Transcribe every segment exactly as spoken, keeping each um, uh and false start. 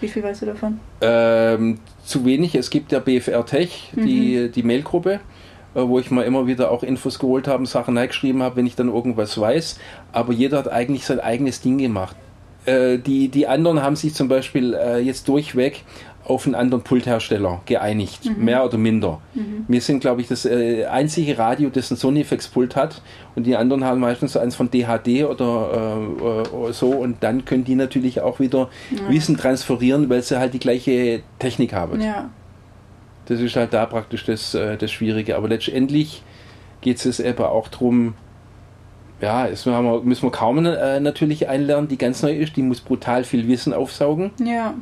Wie viel weißt du davon? Ähm, zu wenig. Es gibt ja B F R Tech, mhm. die, die Mailgruppe, wo ich mal immer wieder auch Infos geholt habe, Sachen reingeschrieben habe, wenn ich dann irgendwas weiß. Aber jeder hat eigentlich sein eigenes Ding gemacht. Äh, die, die anderen haben sich zum Beispiel äh, jetzt durchweg auf einen anderen Pulthersteller geeinigt, mhm. mehr oder minder. Mhm. Wir sind, glaube ich, das äh, einzige Radio, das ein Sonifex-Pult hat, und die anderen haben meistens so eins von D H D oder äh, so, und dann können die natürlich auch wieder ja. Wissen transferieren, weil sie halt die gleiche Technik haben. Ja. Das ist halt da praktisch das, äh, das Schwierige. Aber letztendlich geht es eben auch darum, ja, es müssen wir, müssen wir kaum äh, natürlich einlernen, die ganz neu ist, die muss brutal viel Wissen aufsaugen. Ja.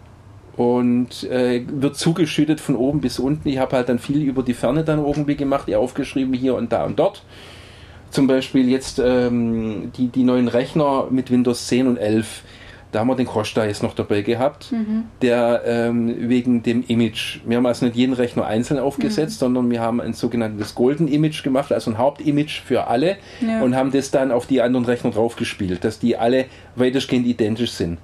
Und äh, wird zugeschüttet von oben bis unten. Ich habe halt dann viel über die Ferne dann irgendwie gemacht, ihr aufgeschrieben hier und da und dort. Zum Beispiel jetzt ähm, die, die neuen Rechner mit Windows zehn und elf. Da haben wir den Costa jetzt noch dabei gehabt, mhm. der ähm, wegen dem Image, wir haben also nicht jeden Rechner einzeln aufgesetzt, mhm. sondern wir haben ein sogenanntes Golden Image gemacht, also ein Hauptimage für alle, ja. und haben das dann auf die anderen Rechner draufgespielt, dass die alle weitestgehend identisch sind.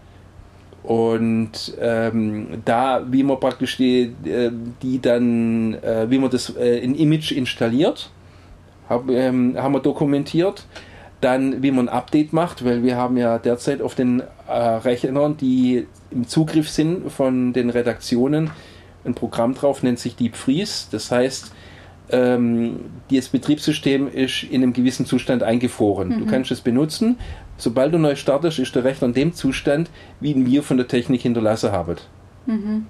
Und ähm, da, wie man praktisch die, die dann, äh, wie man das äh, in Image installiert, hab, ähm, haben wir dokumentiert. Dann, wie man ein Update macht, weil wir haben ja derzeit auf den äh, Rechnern, die im Zugriff sind von den Redaktionen, ein Programm drauf, nennt sich Deep Freeze. Das heißt, ähm, das Betriebssystem ist in einem gewissen Zustand eingefroren. Mhm. Du kannst es benutzen. Sobald du neu startest, ist der Rechner in dem Zustand, wie ihn wir von der Technik hinterlassen haben. Mhm.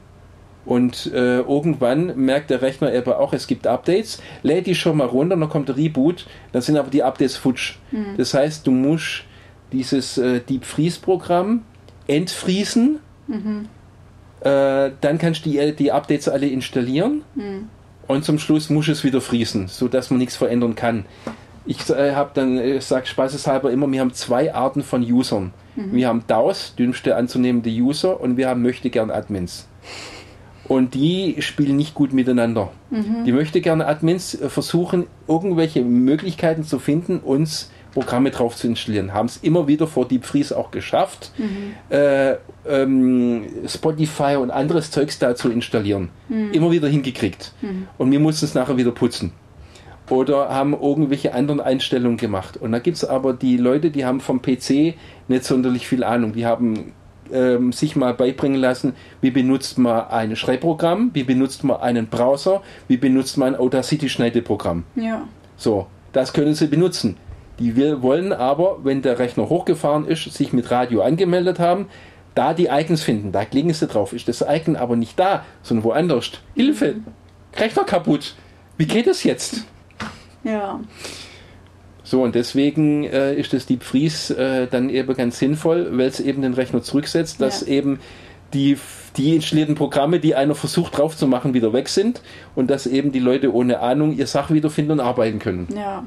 Und äh, irgendwann merkt der Rechner eben auch, es gibt Updates, lädt die schon mal runter, dann kommt der Reboot, dann sind aber die Updates futsch. Mhm. Das heißt, du musst dieses äh, Deep Freeze Programm entfriesen, mhm. äh, dann kannst du die, die Updates alle installieren, mhm. und zum Schluss musst du es wieder friesen, sodass man nichts verändern kann. Ich äh, habe dann, ich sage spaßeshalber immer, wir haben zwei Arten von Usern. Mhm. Wir haben D A O S, dünnste anzunehmende User, und wir haben Möchtegern-Admins. Und die spielen nicht gut miteinander. Mhm. Die Möchtegern-Admins versuchen, irgendwelche Möglichkeiten zu finden, uns Programme drauf zu installieren. Haben es immer wieder vor Deep Freeze auch geschafft, mhm. äh, ähm, Spotify und anderes Zeugs da zu installieren. Mhm. Immer wieder hingekriegt. Mhm. Und wir mussten es nachher wieder putzen. Oder haben irgendwelche anderen Einstellungen gemacht. Und da gibt es aber die Leute, die haben vom P C nicht sonderlich viel Ahnung. Die haben ähm, sich mal beibringen lassen, wie benutzt man ein Schreibprogramm, wie benutzt man einen Browser, wie benutzt man ein Audacity-Schneideprogramm. Ja. So, das können sie benutzen. Die will, wollen aber, wenn der Rechner hochgefahren ist, sich mit Radio angemeldet haben, da die Icons finden. Da klicken sie drauf. Ist das Icon aber nicht da, sondern woanders. Hilfe! Rechner kaputt! Wie geht das jetzt? Ja. So, und deswegen äh, ist das Deep Freeze äh, dann eben ganz sinnvoll, weil es eben den Rechner zurücksetzt, dass ja. eben die, die installierten Programme, die einer versucht drauf zu machen, wieder weg sind, und dass eben die Leute ohne Ahnung ihr Sachen wiederfinden und arbeiten können. Ja.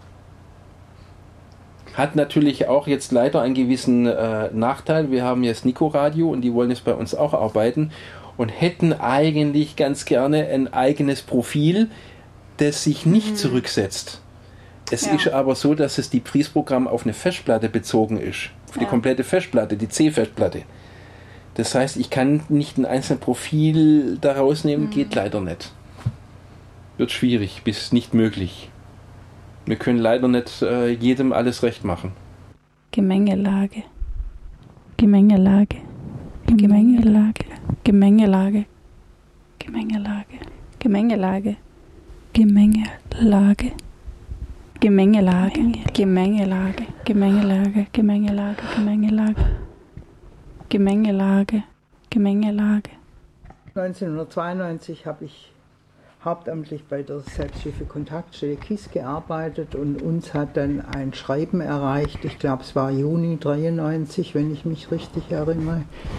Hat natürlich auch jetzt leider einen gewissen äh, Nachteil. Wir haben jetzt Nico Radio und die wollen jetzt bei uns auch arbeiten und hätten eigentlich ganz gerne ein eigenes Profil, das sich nicht mhm. zurücksetzt. Es ja. ist aber so, dass das Deep Freeze-Programm auf eine Festplatte bezogen ist. Auf ja. die komplette Festplatte, die C-Festplatte. Das heißt, ich kann nicht ein einzelnes Profil daraus nehmen, mhm. geht leider nicht. Wird schwierig, bis nicht möglich. Wir können leider nicht äh, jedem alles recht machen. Gemengelage. Gemengelage. Gemengelage. Gemengelage. Gemengelage. Gemengelage. Gemengelage. Gemengelage. Gemengelage. Gemengelage. Gemengelage. Gemengelage. Gemengelage. Gemengelage. neunzehnhundertzweiundneunzig habe ich hauptamtlich bei der Selbsthilfe-Kontaktstelle K I S gearbeitet und uns hat dann ein Schreiben erreicht, ich glaube es war Juni dreiundneunzig, wenn ich mich richtig erinnere,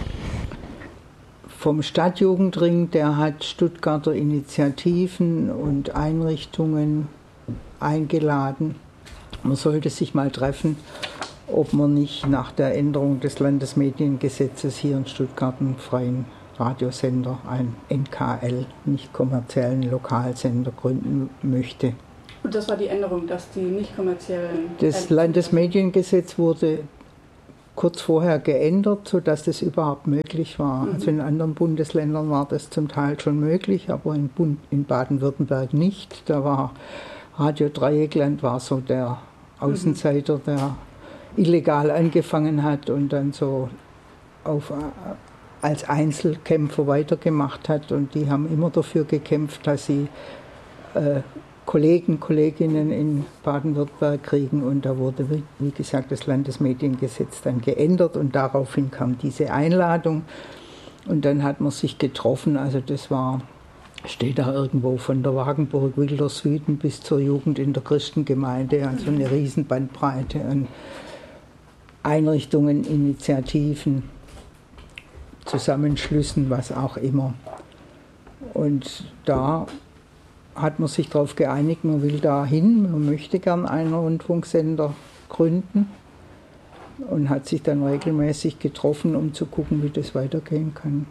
vom Stadtjugendring, der hat Stuttgarter Initiativen und Einrichtungen eingeladen. Man sollte sich mal treffen, ob man nicht nach der Änderung des Landesmediengesetzes hier in Stuttgart einen freien Radiosender, ein N K L, nicht kommerziellen Lokalsender gründen möchte. Und das war die Änderung, dass die nicht kommerziellen... Das Landesmediengesetz wurde kurz vorher geändert, sodass das überhaupt möglich war. Mhm. Also in anderen Bundesländern war das zum Teil schon möglich, aber in, Bund, in Baden-Württemberg nicht. Da war Radio Dreieckland war so der Außenseiter, der illegal angefangen hat und dann so auf, als Einzelkämpfer weitergemacht hat. Und die haben immer dafür gekämpft, dass sie äh, Kollegen, Kolleginnen in Baden-Württemberg kriegen. Und da wurde, wie gesagt, das Landesmediengesetz dann geändert und daraufhin kam diese Einladung. Und dann hat man sich getroffen, also das war, steht da irgendwo von der Wagenburg Wilder Süden bis zur Jugend in der Christengemeinde, also eine riesen Bandbreite an Einrichtungen, Initiativen, Zusammenschlüssen, was auch immer. Und da hat man sich darauf geeinigt, man will da hin, man möchte gern einen Rundfunksender gründen und hat sich dann regelmäßig getroffen, um zu gucken, wie das weitergehen kann.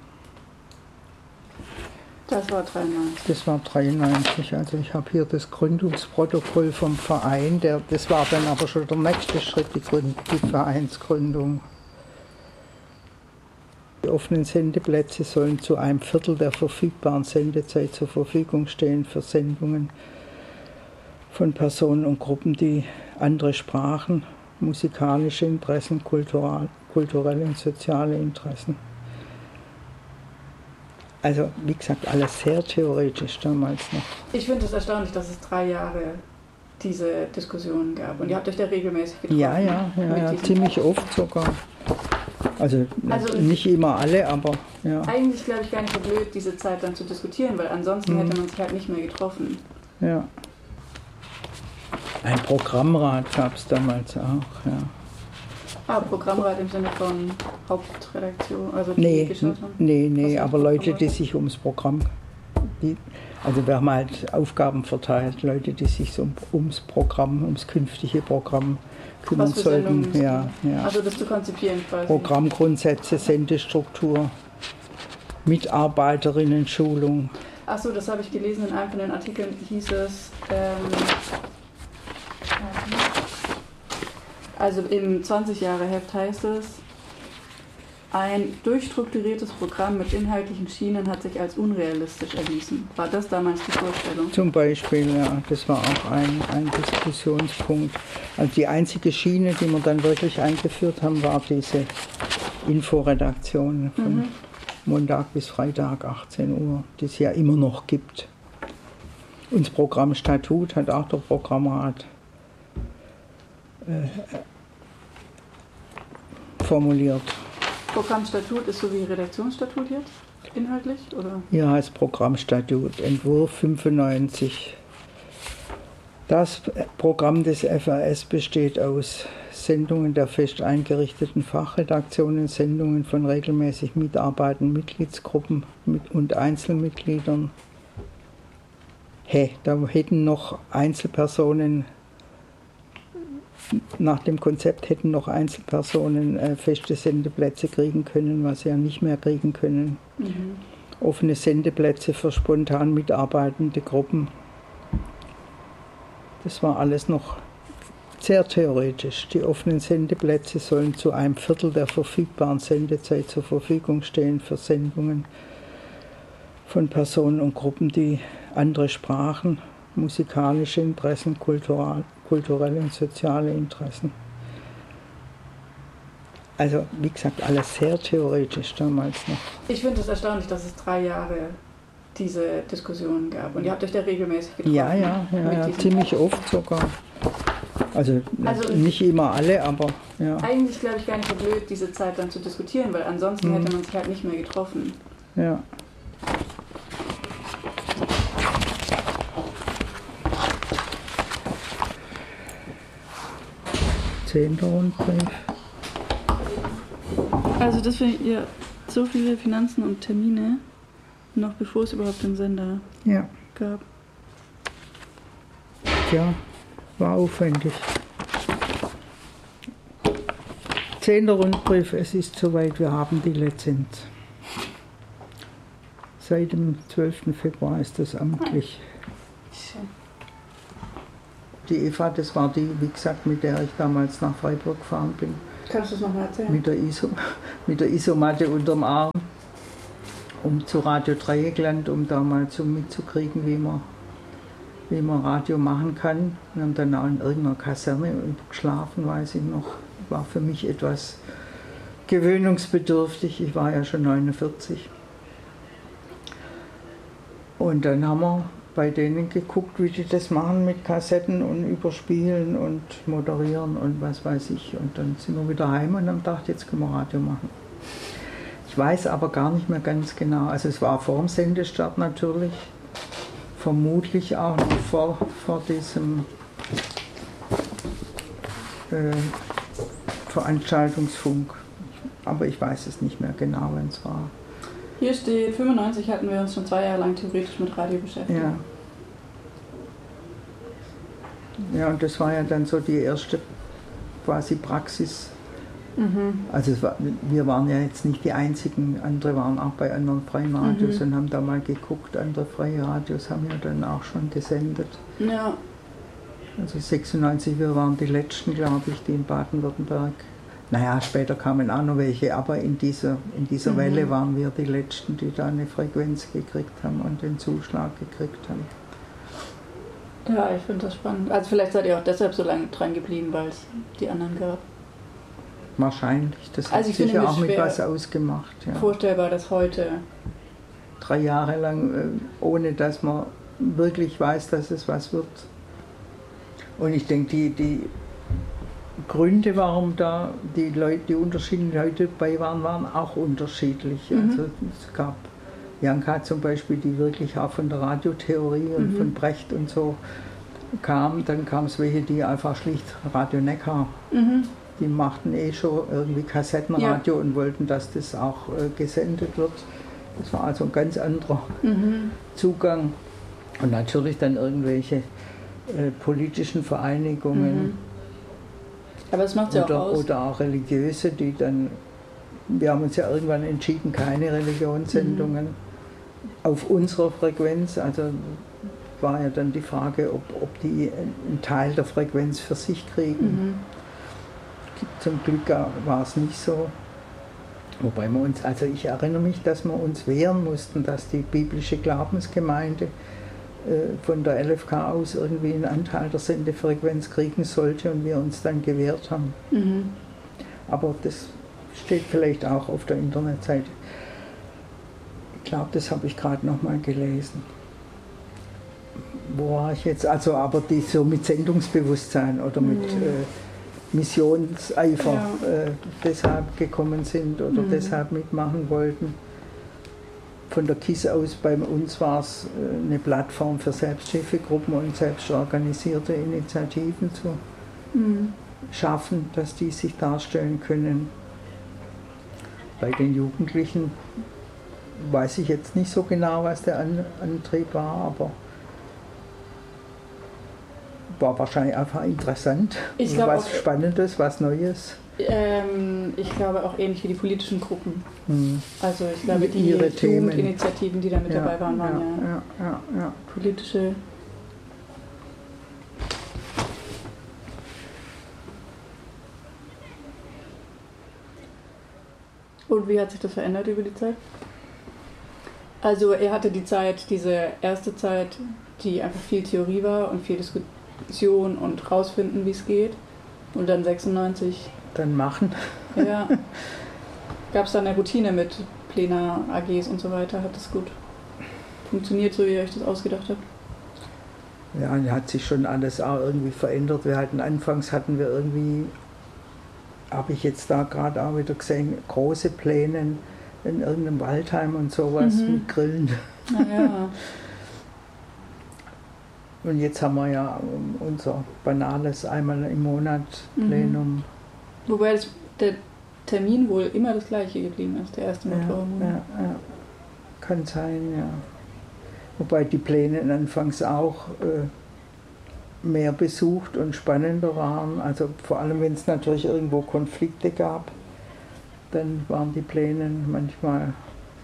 Das war dreiundneunzig. Das war dreiundneunzig, also ich habe hier das Gründungsprotokoll vom Verein, der, das war dann aber schon der nächste Schritt, die, Gründ, die Vereinsgründung. Die offenen Sendeplätze sollen zu einem Viertel der verfügbaren Sendezeit zur Verfügung stehen für Sendungen von Personen und Gruppen, die andere Sprachen, musikalische Interessen, kultural, kulturelle und soziale Interessen. Also wie gesagt, alles sehr theoretisch damals noch. Ich finde es erstaunlich, dass es drei Jahre diese Diskussionen gab. Und ihr habt euch da regelmäßig getroffen? Ja, ja, ja, ja ziemlich oft sogar. Also, also nicht immer alle, aber ja. Eigentlich glaube ich gar nicht so blöd, diese Zeit dann zu diskutieren, weil ansonsten mhm. hätte man sich halt nicht mehr getroffen. Ja. Ein Programmrat gab es damals auch, ja. Ah, Programmrat im Sinne von Hauptredaktion, also die nee, geschaut haben? Nee, nee, aber Leute, die sich ums Programm, die, also wir haben halt Aufgaben verteilt, Leute, die sich so ums Programm, ums künftige Programm kümmern Was für sollten. Ja, ja. Also das zu konzipieren quasi. Programmgrundsätze, Sendestruktur, Mitarbeiterinnen-Schulung. Achso, das habe ich gelesen in einem von den Artikeln, hieß es, ähm, also im zwanzig-Jahre-Heft heißt es, ein durchstrukturiertes Programm mit inhaltlichen Schienen hat sich als unrealistisch erwiesen. War das damals die Vorstellung? Zum Beispiel, ja, das war auch ein, ein Diskussionspunkt. Also die einzige Schiene, die wir dann wirklich eingeführt haben, war diese Inforedaktion von mhm. Montag bis Freitag, achtzehn Uhr, die es ja immer noch gibt. Und das Programmstatut hat auch der Programmrat äh, formuliert. Programmstatut ist so wie Redaktionsstatut jetzt, inhaltlich? Oder? Hier heißt Programmstatut, Entwurf fünfundneunzig. Das Programm des F A S besteht aus Sendungen der fest eingerichteten Fachredaktionen, Sendungen von regelmäßig mitarbeitenden Mitgliedsgruppen und Einzelmitgliedern. Hä, da hätten noch Einzelpersonen Nach dem Konzept hätten noch Einzelpersonen äh, feste Sendeplätze kriegen können, was sie ja nicht mehr kriegen können. Mhm. Offene Sendeplätze für spontan mitarbeitende Gruppen. Das war alles noch sehr theoretisch. Die offenen Sendeplätze sollen zu einem Viertel der verfügbaren Sendezeit zur Verfügung stehen für Sendungen von Personen und Gruppen, die andere Sprachen, musikalische Interessen, kultural, kulturelle und soziale Interessen. Also wie gesagt, alles sehr theoretisch damals noch. Ich finde es erstaunlich, dass es drei Jahre diese Diskussionen gab. Und ihr habt euch da regelmäßig getroffen? Ja, ja, ja, ja ziemlich oft sogar. Also, also nicht immer alle, aber ja. Eigentlich glaube ich gar nicht so blöd, diese Zeit dann zu diskutieren, weil ansonsten mhm. hätte man sich halt nicht mehr getroffen. Ja. Zehnter Rundbrief. Also das finde ich, ja, so viele Finanzen und Termine, noch bevor es überhaupt den Sender ja. gab. Ja, war aufwendig. Zehnter Rundbrief, es ist soweit, wir haben die Lizenz. Seit dem zwölften Februar ist das amtlich. Schön. Die Eva, das war die, wie gesagt, mit der ich damals nach Freiburg gefahren bin. Kannst du es nochmal erzählen? Mit der, Iso, mit der Isomatte unterm Arm, um zu Radio Dreieckland, um da mal so mitzukriegen, wie man, wie man Radio machen kann. Wir haben dann auch in irgendeiner Kaserne geschlafen, weiß ich noch. War für mich etwas gewöhnungsbedürftig. Ich war ja schon neunundvierzig. Und dann haben wir bei denen geguckt, wie die das machen mit Kassetten und überspielen und moderieren und was weiß ich. Und dann sind wir wieder heim und haben gedacht, jetzt können wir Radio machen. Ich weiß aber gar nicht mehr ganz genau. Also es war vor dem Sendestart natürlich, vermutlich auch noch vor, vor diesem äh, Veranstaltungsfunk. Aber ich weiß es nicht mehr genau, wann es war. Hier steht, fünfundneunzig hatten wir uns schon zwei Jahre lang theoretisch mit Radio beschäftigt. Ja. Ja, und das war ja dann so die erste quasi Praxis. Mhm. Also es war, wir waren ja jetzt nicht die einzigen, andere waren auch bei anderen freien Radios mhm. und haben da mal geguckt. Andere freie Radios haben ja dann auch schon gesendet. Ja. Also sechsundneunzig, wir waren die letzten, glaube ich, die in Baden-Württemberg. Naja, später kamen auch noch welche, aber in dieser, in dieser mhm. Welle waren wir die Letzten, die da eine Frequenz gekriegt haben und den Zuschlag gekriegt haben. Ja, ich finde das spannend. Also vielleicht seid ihr auch deshalb so lange dran geblieben, weil es die anderen gab. Wahrscheinlich, das hat also ich sicher auch mit was ausgemacht. Ja. Vorstellbar, dass heute... Drei Jahre lang, ohne dass man wirklich weiß, dass es was wird. Und ich denke, die... die Gründe, warum da die Leute, die unterschiedlichen Leute dabei waren, waren auch unterschiedlich. Mhm. Also es gab Janka zum Beispiel, die wirklich auch von der Radiotheorie und mhm. von Brecht und so kam. Dann kam es welche, die einfach schlicht Radio Neckar, mhm. die machten eh schon irgendwie Kassettenradio ja. und wollten, dass das auch äh, gesendet wird. Das war also ein ganz anderer mhm. Zugang. Und natürlich dann irgendwelche äh, politischen Vereinigungen. Mhm. Aber das macht ja auch aus. Oder auch religiöse, die dann, wir haben uns ja irgendwann entschieden, keine Religionssendungen mhm. auf unserer Frequenz, also war ja dann die Frage, ob, ob die einen Teil der Frequenz für sich kriegen. Mhm. Zum Glück war es nicht so. Wobei wir uns, also ich erinnere mich, dass wir uns wehren mussten, dass die biblische Glaubensgemeinde von der L F K aus irgendwie einen Anteil der Sendefrequenz kriegen sollte und wir uns dann gewehrt haben. Mhm. Aber das steht vielleicht auch auf der Internetseite. Ich glaube, das habe ich gerade noch mal gelesen. Wo war ich jetzt? Also aber die so mit Sendungsbewusstsein oder mit mhm. äh, Missionseifer ja. äh, deshalb gekommen sind oder mhm. deshalb mitmachen wollten. Von der K I S aus, bei uns war es eine Plattform für Selbsthilfegruppen und selbstorganisierte Initiativen zu mhm. schaffen, dass die sich darstellen können. Bei den Jugendlichen weiß ich jetzt nicht so genau, was der Antrieb war, aber war wahrscheinlich einfach interessant. Ich glaub, was Spannendes, was Neues. Ähm, ich glaube auch ähnlich wie die politischen Gruppen. Hm. Also ich glaube, die Ihre Jugendinitiativen, die da mit ja, dabei waren, waren ja, ja, ja, ja politische. Und wie hat sich das verändert über die Zeit? Also er hatte die Zeit, diese erste Zeit, die einfach viel Theorie war und viel Diskussion und rausfinden, wie es geht. Und dann sechsundneunzig dann machen. Ja. Gab es da eine Routine mit Plenar-A Gs und so weiter? Hat das gut funktioniert, so wie ihr euch das ausgedacht habt? Ja, hat sich schon alles auch irgendwie verändert. Wir hatten anfangs hatten wir irgendwie, habe ich jetzt da gerade auch wieder gesehen, große Pläne in irgendeinem Waldheim und sowas mhm. mit Grillen. Na ja. Und jetzt haben wir ja unser banales einmal im Monat Plenum. Mhm. Wobei das, der Termin wohl immer das gleiche geblieben ist, der erste Motormonat. Ja, ja, ja, kann sein, ja. Wobei die Pläne anfangs auch äh, mehr besucht und spannender waren. Also vor allem, wenn es natürlich irgendwo Konflikte gab, dann waren die Pläne manchmal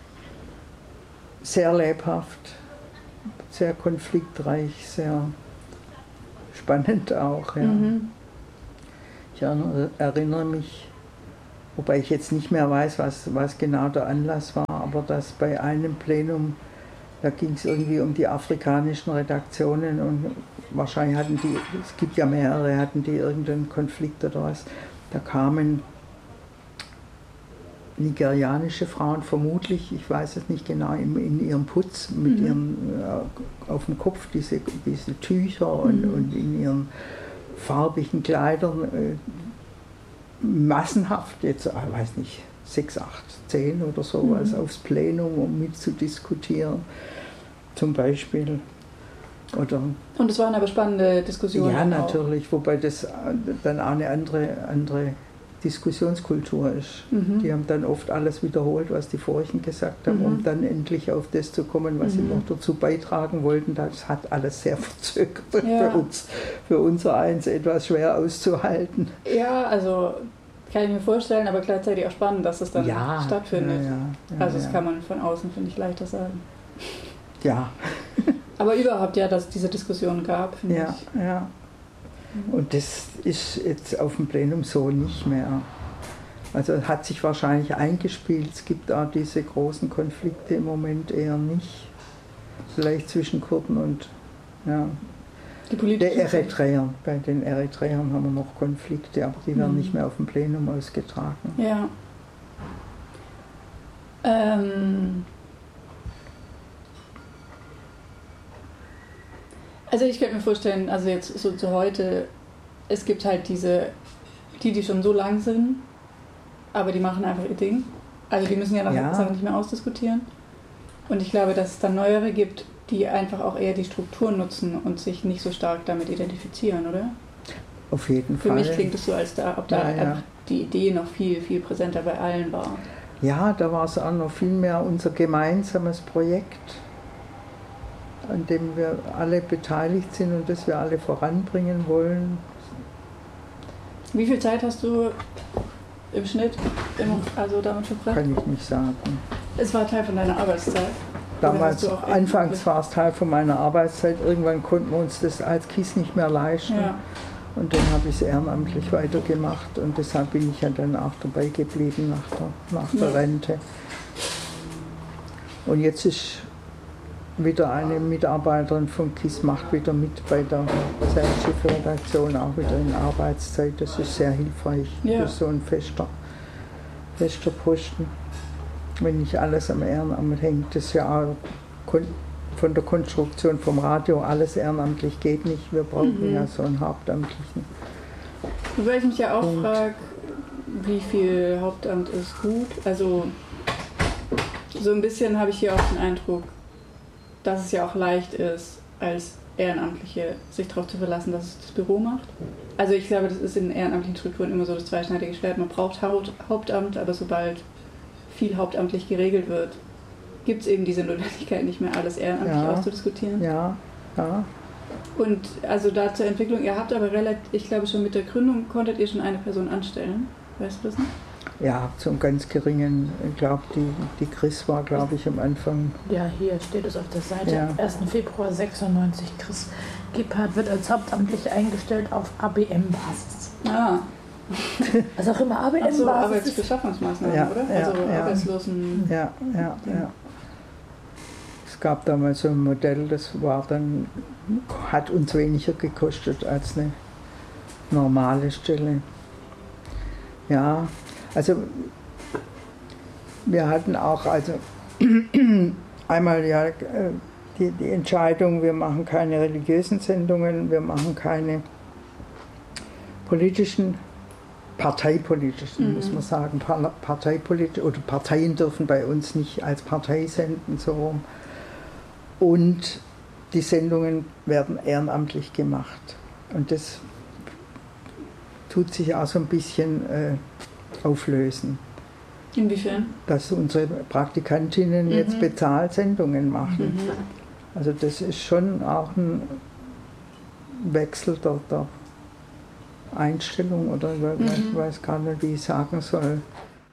sehr lebhaft, sehr konfliktreich, sehr spannend auch. Ja. Mhm. Ich erinnere mich, wobei ich jetzt nicht mehr weiß, was, was genau der Anlass war, aber dass bei einem Plenum, da ging es irgendwie um die afrikanischen Redaktionen und wahrscheinlich hatten die, es gibt ja mehrere, hatten die irgendeinen Konflikt oder was, da kamen nigerianische Frauen vermutlich, ich weiß es nicht genau, in, in ihrem Putz, mit mhm. ihrem, äh, auf dem Kopf diese, diese Tücher und, mhm. und in ihren farbigen Kleidern, äh, massenhaft, jetzt, ich weiß nicht, sechs, acht, zehn oder sowas, mhm. aufs Plenum, um mitzudiskutieren, zum Beispiel. Oder und es waren aber spannende Diskussionen. Ja, natürlich, auch. Wobei das dann auch eine andere, andere Diskussionskultur ist. Mhm. Die haben dann oft alles wiederholt, was die Vorigen gesagt haben, mhm. um dann endlich auf das zu kommen, was mhm. sie noch dazu beitragen wollten. Das hat alles sehr verzögert. Ja. Für uns, für unser Eins etwas schwer auszuhalten. Ja, also kann ich mir vorstellen, aber gleichzeitig auch spannend, dass es dann ja, stattfindet. Ja, ja, ja, also das ja. kann man von außen, finde ich, leichter sagen. Ja. Aber überhaupt ja, dass es diese Diskussion gab, finde ja, ich. Ja. Und das ist jetzt auf dem Plenum so nicht mehr. Also hat sich wahrscheinlich eingespielt. Es gibt auch diese großen Konflikte im Moment eher nicht. Vielleicht zwischen Kurden und ja, der Eritreern. Bei den Eritreern haben wir noch Konflikte, aber die werden mhm. nicht mehr auf dem Plenum ausgetragen. Ja. Ähm Also ich könnte mir vorstellen, also jetzt so zu heute, es gibt halt diese, die, die schon so lang sind, aber die machen einfach ihr Ding. Also die müssen ja nach ja. Sachen nicht mehr ausdiskutieren. Und ich glaube, dass es dann neuere gibt, die einfach auch eher die Struktur nutzen und sich nicht so stark damit identifizieren, oder? Auf jeden Für Fall. Für mich klingt es so, als da, ob da ja, ja. einfach die Idee noch viel, viel präsenter bei allen war. Ja, da war es auch noch viel mehr unser gemeinsames Projekt, an dem wir alle beteiligt sind und das wir alle voranbringen wollen. Wie viel Zeit hast du im Schnitt im, also damit verbracht? Kann ich nicht sagen. Es war Teil von deiner Arbeitszeit? Damals, anfangs war es Teil von meiner Arbeitszeit. Irgendwann konnten wir uns das als KISS nicht mehr leisten. Ja. Und dann habe ich es ehrenamtlich weitergemacht und deshalb bin ich ja dann auch dabei geblieben nach der, nach der ja. Rente. Und jetzt ist wieder eine Mitarbeiterin von KISS, macht wieder mit bei der Zeitschriftredaktion, auch wieder in Arbeitszeit. Das ist sehr hilfreich ja. für so ein fester, fester Posten. Wenn nicht alles am Ehrenamt hängt, das ja auch von der Konstruktion vom Radio, alles ehrenamtlich geht nicht. Wir brauchen mhm. ja so einen Hauptamtlichen. Wobei ich mich ja auch frage, wie viel Hauptamt ist gut? Also so ein bisschen habe ich hier auch den Eindruck, dass es ja auch leicht ist, als Ehrenamtliche sich darauf zu verlassen, dass es das Büro macht. Also ich glaube, das ist in ehrenamtlichen Strukturen immer so das zweischneidige Schwert. Man braucht Hauptamt, aber sobald viel hauptamtlich geregelt wird, gibt es eben diese Notwendigkeit nicht mehr, alles ehrenamtlich ja. auszudiskutieren. Ja, ja. Und also da zur Entwicklung, ihr habt aber relativ, ich glaube schon mit der Gründung konntet ihr schon eine Person anstellen. Weißt du das noch? Ja, zum ganz geringen, ich glaube, die, die Chris war, glaube ich, am Anfang. Ja, hier steht es auf der Seite. Ja. ersten Februar sechsundneunzig. Chris Gebhardt wird als hauptamtlich eingestellt auf A B M-Basis. Ah. Also auch immer A B M-Basis. Also Arbeitsbeschaffungsmaßnahmen, ja, oder? Ja, also ja. Arbeitslosen. Ja, ja, ja. Es gab damals so ein Modell, das war dann, hat uns weniger gekostet als eine normale Stelle. Ja, also wir hatten auch also einmal ja die, die Entscheidung, wir machen keine religiösen Sendungen, wir machen keine politischen, parteipolitischen, mhm. muss man sagen, parteipolitisch oder Parteien dürfen bei uns nicht als Partei senden, so rum. Und die Sendungen werden ehrenamtlich gemacht. Und das tut sich auch so ein bisschen äh, auflösen. Inwiefern? Dass unsere Praktikantinnen mhm. jetzt bezahlt Sendungen machen. Mhm. Also das ist schon auch ein Wechsel der, der Einstellung oder ich mhm. weiß, weiß gar nicht, wie ich sagen soll.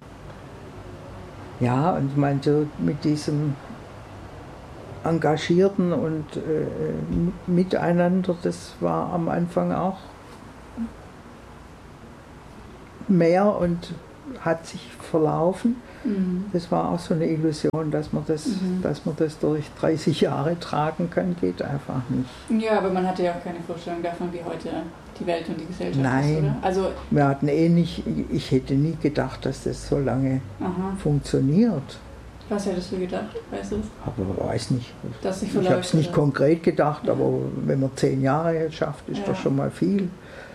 Ja, und ich meine, mit diesem Engagierten und äh, Miteinander, das war am Anfang auch mehr und hat sich verlaufen. Mhm. Das war auch so eine Illusion, dass man das, Mhm. dass man das durch dreißig Jahre tragen kann, geht einfach nicht. Ja, aber man hatte ja auch keine Vorstellung davon, wie heute die Welt und die Gesellschaft Nein. ist, oder? Also, Wir hatten eh nicht, ich hätte nie gedacht, dass das so lange aha. funktioniert. Was hättest du gedacht, weißt du? Aber weiß nicht. Dass sich Ich habe verläuft, es nicht oder? konkret gedacht, Ja. aber wenn man zehn Jahre jetzt schafft, ist Ja. das schon mal viel.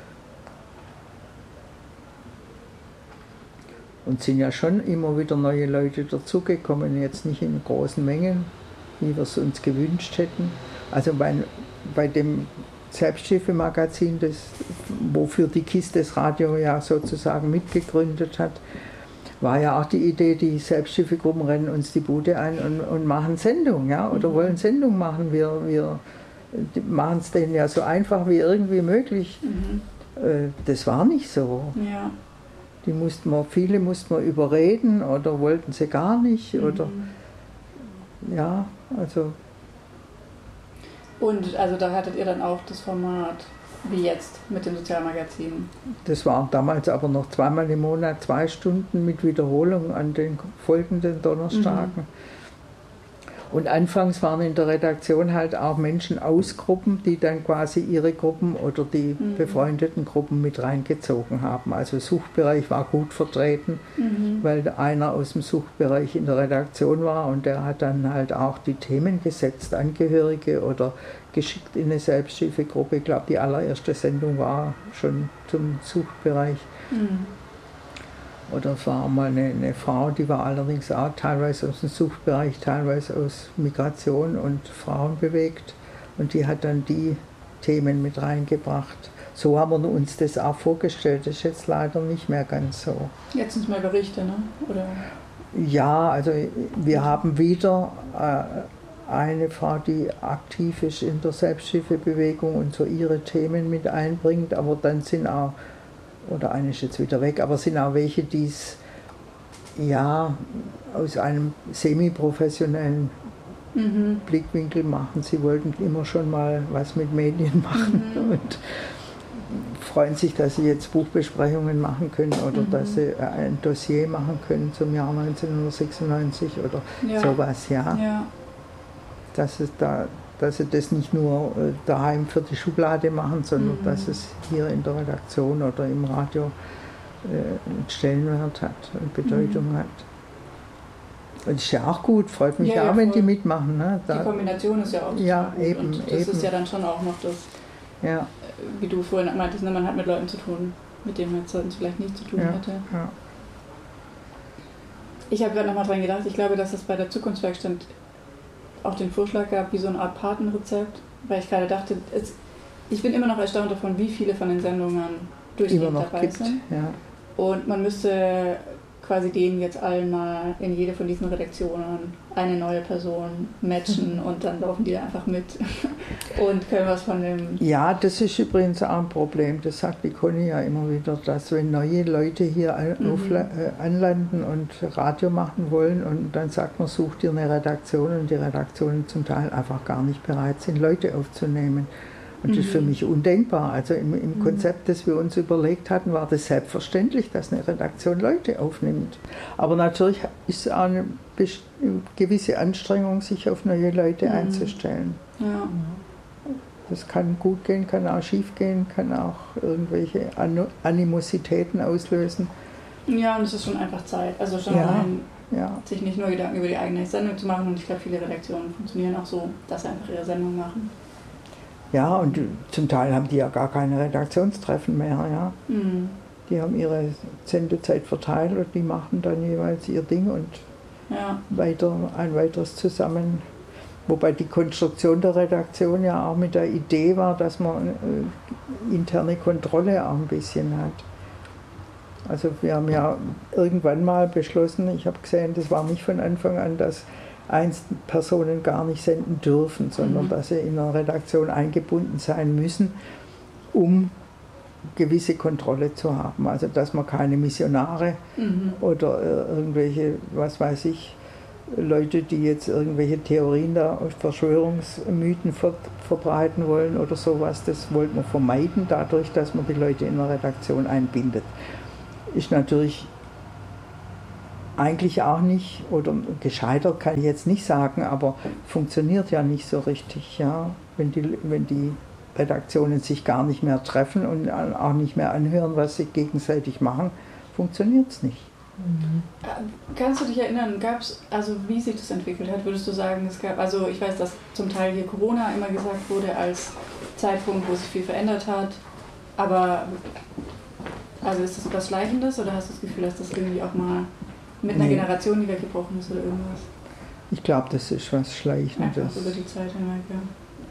Und sind ja schon immer wieder neue Leute dazugekommen, jetzt nicht in großen Mengen, wie wir es uns gewünscht hätten. Also bei, bei dem Selbsthilfemagazin, das, wofür die K I S das Radio ja sozusagen mitgegründet hat, war ja auch die Idee, die Selbsthilfegruppen rennen uns die Bude ein und, und machen Sendung, ja, oder Mhm. wollen Sendung machen. Wir, wir machen es denen ja so einfach wie irgendwie möglich. Mhm. Äh, Das war nicht so. Ja. Die mussten wir, viele mussten wir überreden oder wollten sie gar nicht. Oder, Mhm. ja, also Und also da hattet ihr dann auch das Format wie jetzt mit dem Sozialmagazin. das war damals aber noch zweimal im Monat, zwei Stunden mit Wiederholung an den folgenden Donnerstagen. Und anfangs waren in der Redaktion halt auch Menschen aus Gruppen, die dann quasi ihre Gruppen oder die Mhm. befreundeten Gruppen mit reingezogen haben. Also Suchtbereich war gut vertreten, Mhm. weil einer aus dem Suchtbereich in der Redaktion war und der hat dann halt auch die Themen gesetzt, Angehörige oder geschickt in eine Selbsthilfegruppe. Ich glaube, die allererste Sendung war schon zum Suchtbereich. Mhm. Oder es war mal eine, eine Frau, die war allerdings auch teilweise aus dem Suchtbereich, teilweise aus Migration und Frauen bewegt. Und die hat dann die Themen mit reingebracht. So haben wir uns das auch vorgestellt. Das ist jetzt leider nicht mehr ganz so. Jetzt sind es mal Berichte, ne? Oder? Ja, also wir haben wieder äh, eine Frau, die aktiv ist in der Selbsthilfebewegung und so ihre Themen mit einbringt, aber dann sind auch, oder eine ist jetzt wieder weg, aber sind auch welche, die es ja aus einem semi-professionellen Mhm. Blickwinkel machen. Sie wollten immer schon mal was mit Medien machen Mhm. und freuen sich, dass sie jetzt Buchbesprechungen machen können oder Mhm. dass sie ein Dossier machen können zum Jahr neunzehnhundertsechsundneunzig oder Ja. sowas, ja. Ja. Dass, es da, dass sie das nicht nur äh, daheim für die Schublade machen, sondern Mhm. dass es hier in der Redaktion oder im Radio äh, einen Stellenwert hat und Bedeutung Mhm. hat. Und ist ja auch gut, freut mich Ja, ja, auch, wenn voll. die mitmachen. Ne? Die Da, Kombination ist ja auch total Ja, gut. eben, Und das eben. ist ja dann schon auch noch das, ja, äh, wie du vorhin meintest, ne, man hat mit Leuten zu tun, mit denen man sonst vielleicht nicht zu tun Ja. hätte. ja. Ich habe gerade nochmal dran gedacht, ich glaube, dass es bei der Zukunftswerkstatt auch den Vorschlag gab, wie so eine Art Patenrezept, weil ich gerade dachte, es, ich bin immer noch erstaunt davon, wie viele von den Sendungen Immer durchgehend noch dabei gibt. sind. Ja. Und man müsste quasi denen jetzt allen mal in jede von diesen Redaktionen eine neue Person matchen und dann laufen die da einfach mit und können was von dem... ja, das ist übrigens auch ein Problem. Das sagt die Conny ja immer wieder, dass wenn neue Leute hier an- Mhm. aufla- äh, anlanden und Radio machen wollen und dann sagt man, such dir eine Redaktion und die Redaktionen zum Teil einfach gar nicht bereit sind, Leute aufzunehmen. Und das ist für Mhm. mich undenkbar. Also im, im Mhm. Konzept, das wir uns überlegt hatten, war das selbstverständlich, dass eine Redaktion Leute aufnimmt. Aber natürlich ist auch eine best- gewisse Anstrengung, sich auf neue Leute Mhm. einzustellen. Ja. Das kann gut gehen, kann auch schief gehen, kann auch irgendwelche An- Animositäten auslösen. ja, und es ist schon einfach Zeit. Also schon Ja. allein Ja, sich nicht nur Gedanken über die eigene Sendung zu machen und ich glaube, viele Redaktionen funktionieren auch so, dass sie einfach ihre Sendung machen. ja, und zum Teil haben die ja gar keine Redaktionstreffen mehr. Ja. Mhm. Die haben ihre Sendezeit verteilt und die machen dann jeweils ihr Ding und Ja. weiter, ein weiteres zusammen. Wobei die Konstruktion der Redaktion ja auch mit der Idee war, dass man äh, interne Kontrolle auch ein bisschen hat. Also wir haben ja irgendwann mal beschlossen, ich habe gesehen, das war nicht von Anfang an, dass Einzelpersonen gar nicht senden dürfen, sondern Mhm. dass sie in einer Redaktion eingebunden sein müssen, um gewisse Kontrolle zu haben. Also dass man keine Missionare Mhm. oder äh, irgendwelche, was weiß ich, Leute, die jetzt irgendwelche Theorien da, Verschwörungsmythen ver verbreiten wollen oder sowas, das wollten wir vermeiden, dadurch, dass man die Leute in der Redaktion einbindet. Ist natürlich eigentlich auch nicht, oder gescheitert kann ich jetzt nicht sagen, aber funktioniert ja nicht so richtig, ja, wenn die, wenn die Redaktionen sich gar nicht mehr treffen und auch nicht mehr anhören, was sie gegenseitig machen, funktioniert es nicht. Mhm. Kannst du dich erinnern, gab es, also wie sich das entwickelt hat, würdest du sagen, es gab, also ich weiß, dass zum Teil hier Corona immer gesagt wurde als Zeitpunkt, wo sich viel verändert hat, aber also ist das was Schleichendes oder hast du das Gefühl, dass das irgendwie auch mal mit einer nee. Generation, die weggebrochen ist oder irgendwas? Ich glaube, das ist was Schleichendes. Einfach über die Zeit hinweg, ja.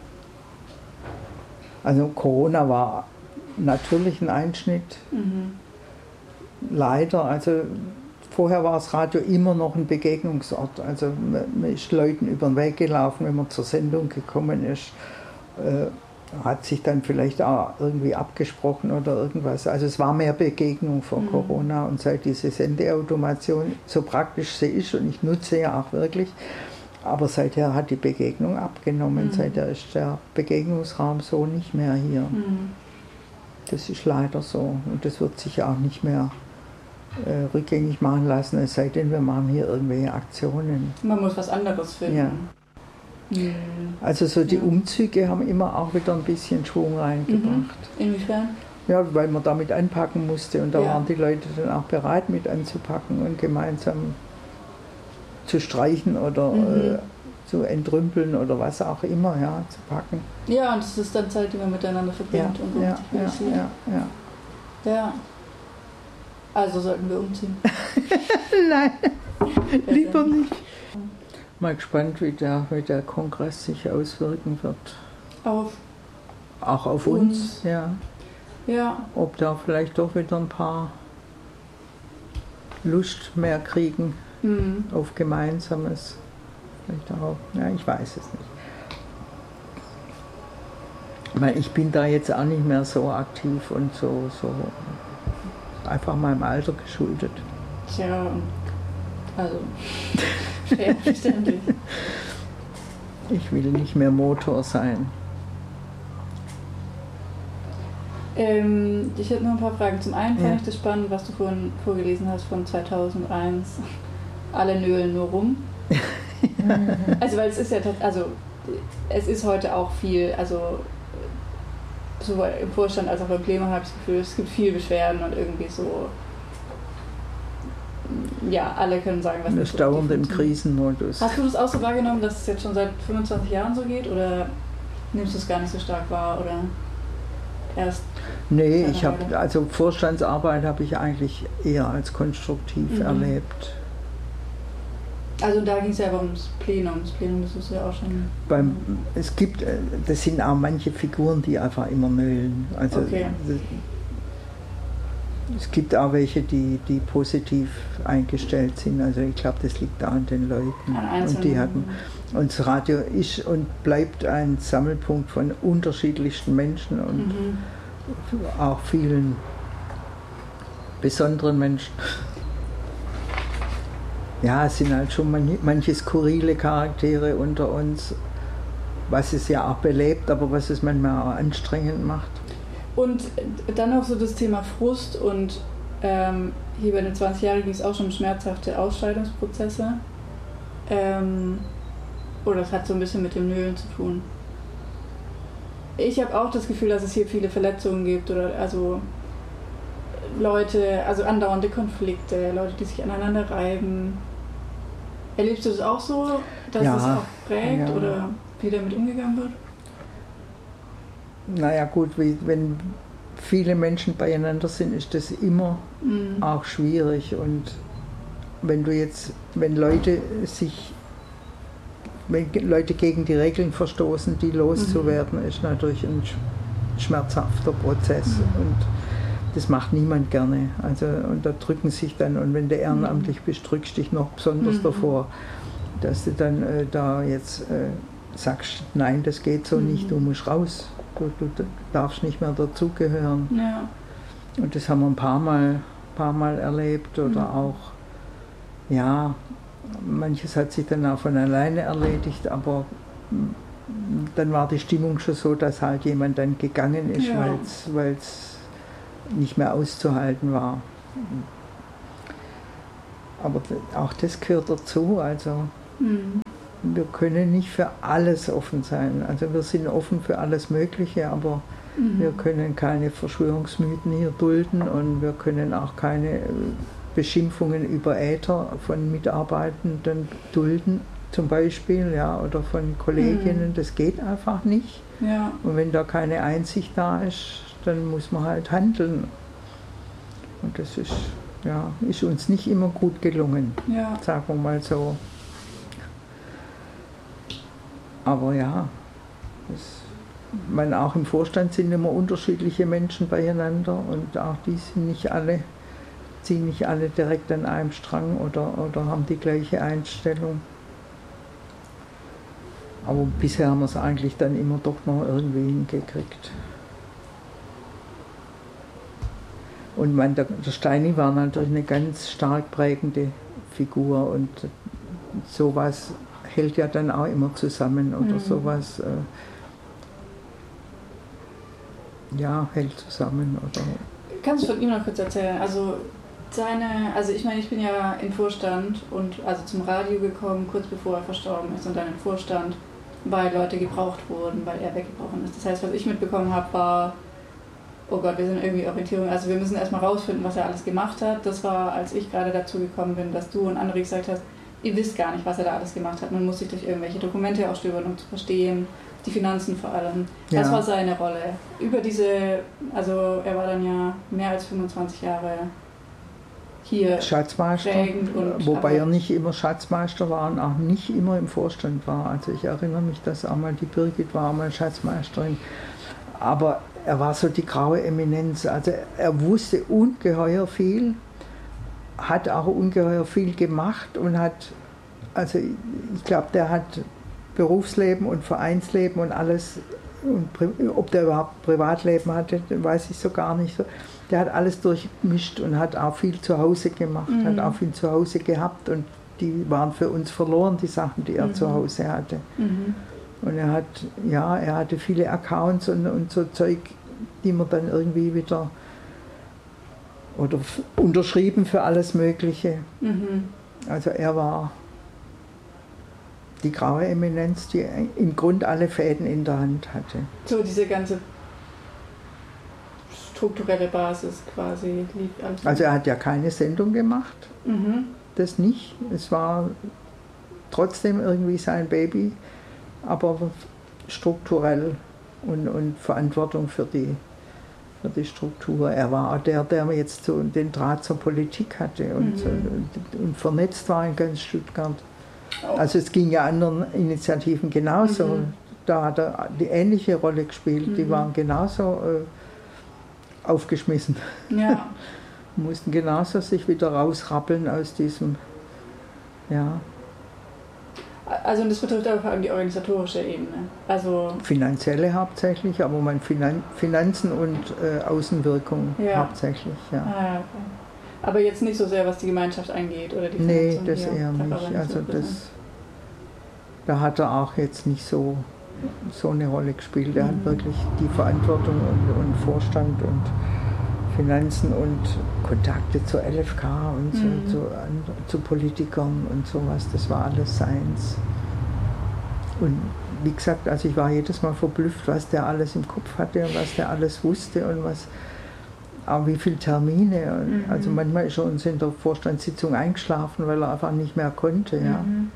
Also Corona war natürlich ein Einschnitt. Mhm. Leider, also vorher war das Radio immer noch ein Begegnungsort. Also man ist Leuten über den Weg gelaufen, wenn man zur Sendung gekommen ist. Äh, hat sich dann vielleicht auch irgendwie abgesprochen oder irgendwas. Also es war mehr Begegnung vor mhm. Corona und seit diese Sendeautomation, so praktisch sie ist und ich nutze ja auch wirklich, aber seither hat die Begegnung abgenommen, mhm. seither ist der Begegnungsraum so nicht mehr hier. Mhm. Das ist leider so und das wird sich auch nicht mehr äh, rückgängig machen lassen, es sei denn, wir machen hier irgendwelche Aktionen. Man muss was anderes finden. Ja. Also so die Umzüge haben immer auch wieder ein bisschen Schwung reingebracht. Mhm. Inwiefern? Ja, weil man damit anpacken musste und da ja. waren die Leute dann auch bereit mit anzupacken und gemeinsam zu streichen oder mhm. äh, zu entrümpeln oder was auch immer, ja, zu packen. Ja, und es ist dann Zeit, die man miteinander verbringt. Ja, und ja, ja, ja, ja. ja. Also sollten wir umziehen. Nein, lieber nicht. Mal gespannt, wie der, wie der Kongress sich auswirken wird. Auf Auch auf uns, uns, ja. ja. Ob da vielleicht doch wieder ein paar Lust mehr kriegen mhm. auf Gemeinsames. Vielleicht auch, ja, ich weiß es nicht. Ich meine, ich bin da jetzt auch nicht mehr so aktiv und so, so einfach meinem Alter geschuldet. Tja, also... Ja, verständlich. Ich will nicht mehr Motor sein. Ähm, ich hätte noch ein paar Fragen. Zum einen fand ja. ich das spannend, was du vorhin vorgelesen hast von zweitausendeins. Alle nölen nur rum. Also weil es ist ja, also es ist heute auch viel, also sowohl im Vorstand als auch beim Plenum habe ich das Gefühl, es gibt viel Beschwerden und irgendwie so. Ja, alle können sagen, was das ist. Dauernd im Krisenmodus. Hast du das auch so wahrgenommen, dass es jetzt schon seit fünfundzwanzig Jahren so geht oder nimmst du es gar nicht so stark wahr oder erst? Nee, ich habe also Vorstandsarbeit habe ich eigentlich eher als konstruktiv mhm. erlebt. Also da ging es ja aber ums Plenum. Das Plenum, das ist ja auch schon. Beim, es gibt, das sind auch manche Figuren, die einfach immer nölen. Also okay. das, es gibt auch welche, die, die positiv eingestellt sind. Also ich glaube, das liegt da an den Leuten. An und die hatten, und das Radio ist und bleibt ein Sammelpunkt von unterschiedlichsten Menschen und mhm. auch vielen besonderen Menschen. Ja, es sind halt schon manche, manche skurrile Charaktere unter uns, was es ja auch belebt, aber was es manchmal auch anstrengend macht. Und dann auch so das Thema Frust und ähm, hier bei den zwanzig Jahren ging es auch schon um schmerzhafte Ausscheidungsprozesse. Ähm, oder das hat so ein bisschen mit dem Nölen zu tun. Ich habe auch das Gefühl, dass es hier viele Verletzungen gibt oder also Leute, also andauernde Konflikte, Leute, die sich aneinander reiben. Erlebst du das auch so, dass ja, das auch prägt ja. oder wie damit umgegangen wird? Naja gut, wie, wenn viele Menschen beieinander sind, ist das immer mhm. auch schwierig. Und wenn du jetzt, wenn Leute sich, wenn Leute gegen die Regeln verstoßen, die loszuwerden, mhm. ist natürlich ein schmerzhafter Prozess. Mhm. Und das macht niemand gerne. Also, und da drücken sich dann, und wenn du ehrenamtlich bist, drückst dich noch besonders mhm. davor, dass du dann äh, da jetzt äh, sagst, nein, das geht so mhm. nicht, du musst raus. Du, du darfst nicht mehr dazugehören. Ja. Und das haben wir ein paar Mal, paar Mal erlebt. Oder mhm. auch, ja, manches hat sich dann auch von alleine erledigt, aber dann war die Stimmung schon so, dass halt jemand dann gegangen ist, ja. weil es nicht mehr auszuhalten war. aber auch das gehört dazu. Also Mhm. wir können nicht für alles offen sein. Also wir sind offen für alles Mögliche, aber Mhm. wir können keine Verschwörungsmythen hier dulden und wir können auch keine Beschimpfungen über Äther von Mitarbeitenden dulden, zum Beispiel, ja, oder von Kolleginnen. Mhm. Das geht einfach nicht. Ja. Und wenn da keine Einsicht da ist, dann muss man halt handeln. Und das ist, ja, ist uns nicht immer gut gelungen, Ja. sagen wir mal so. Aber ja, das, man, auch im Vorstand sind immer unterschiedliche Menschen beieinander und auch die sind nicht alle, ziehen nicht alle direkt an einem Strang oder, oder haben die gleiche Einstellung. Aber bisher haben wir es eigentlich dann immer doch noch irgendwie hingekriegt. Und man, der, der Steini war natürlich eine ganz stark prägende Figur und sowas hält ja dann auch immer zusammen oder Mhm. sowas, äh, ja, hält zusammen. Oder Kannst du von ihm noch kurz erzählen? Also seine, also ich meine, ich bin ja im Vorstand und also zum Radio gekommen, kurz bevor er verstorben ist und dann im Vorstand, weil Leute gebraucht wurden, weil er weggebrochen ist. Das heißt, was ich mitbekommen habe, war, oh Gott, wir sind irgendwie Orientierung, also wir müssen erstmal rausfinden, was er alles gemacht hat. Das war, als ich gerade dazu gekommen bin, dass du und andere gesagt hast, ihr wisst gar nicht, was er da alles gemacht hat. Man muss sich durch irgendwelche Dokumente ausstöbern, um zu verstehen, die Finanzen vor allem. Das Ja. war seine Rolle. Über diese, also er war dann ja mehr als fünfundzwanzig Jahre hier Schatzmeister, prägend und wobei aber- er nicht immer Schatzmeister war und auch nicht immer im Vorstand war. Also ich erinnere mich, dass auch mal die Birgit war mal Schatzmeisterin. Aber er war so die graue Eminenz. Also er wusste ungeheuer viel, hat auch ungeheuer viel gemacht und hat, also ich glaube, der hat Berufsleben und Vereinsleben und alles, und pri- ob der überhaupt Privatleben hatte, weiß ich so gar nicht so. Der hat alles durchmischt und hat auch viel zu Hause gemacht, Mhm. hat auch viel zu Hause gehabt und die waren für uns verloren, die Sachen, die er Mhm. zu Hause hatte. Mhm. Und er hat, ja, er hatte viele Accounts und, und so Zeug, die man dann irgendwie wieder oder f- unterschrieben für alles Mögliche. Mhm. Also er war die graue Eminenz, die im Grund alle Fäden in der Hand hatte. So diese ganze strukturelle Basis quasi lief alles. Also er hat ja keine Sendung gemacht, Mhm. das nicht. Es war trotzdem irgendwie sein Baby, aber strukturell und, und Verantwortung für die, für die Struktur. Er war auch der, der jetzt so den Draht zur Politik hatte und, Mhm. so, und, und vernetzt war in ganz Stuttgart. Also es ging ja anderen Initiativen genauso. Mhm. Da hat er die ähnliche Rolle gespielt. Die Mhm. waren genauso äh, aufgeschmissen, Ja. mussten genauso sich wieder rausrappeln aus diesem, ja, Also und das betrifft aber vor allem die organisatorische Ebene. Also finanzielle hauptsächlich, aber man Finan Finanzen und äh, Außenwirkung Ja. hauptsächlich, ja. ah, ja, okay. Aber jetzt nicht so sehr, was die Gemeinschaft angeht oder die Nee, Vernetzung das hier, eher nicht. Präferenz Also oder das, da hat er auch jetzt nicht so, so eine Rolle gespielt. Er Mhm. hat wirklich die Verantwortung und, und Vorstand und Finanzen und Kontakte zur L F K und zu, Mhm. zu, an, zu Politikern und sowas. Das war alles seins. Und wie gesagt, also ich war jedes Mal verblüfft, was der alles im Kopf hatte und was der alles wusste und was, auch wie viele Termine. Und Mhm. Also manchmal ist er uns in der Vorstandssitzung eingeschlafen, weil er einfach nicht mehr konnte. Ja, Mhm.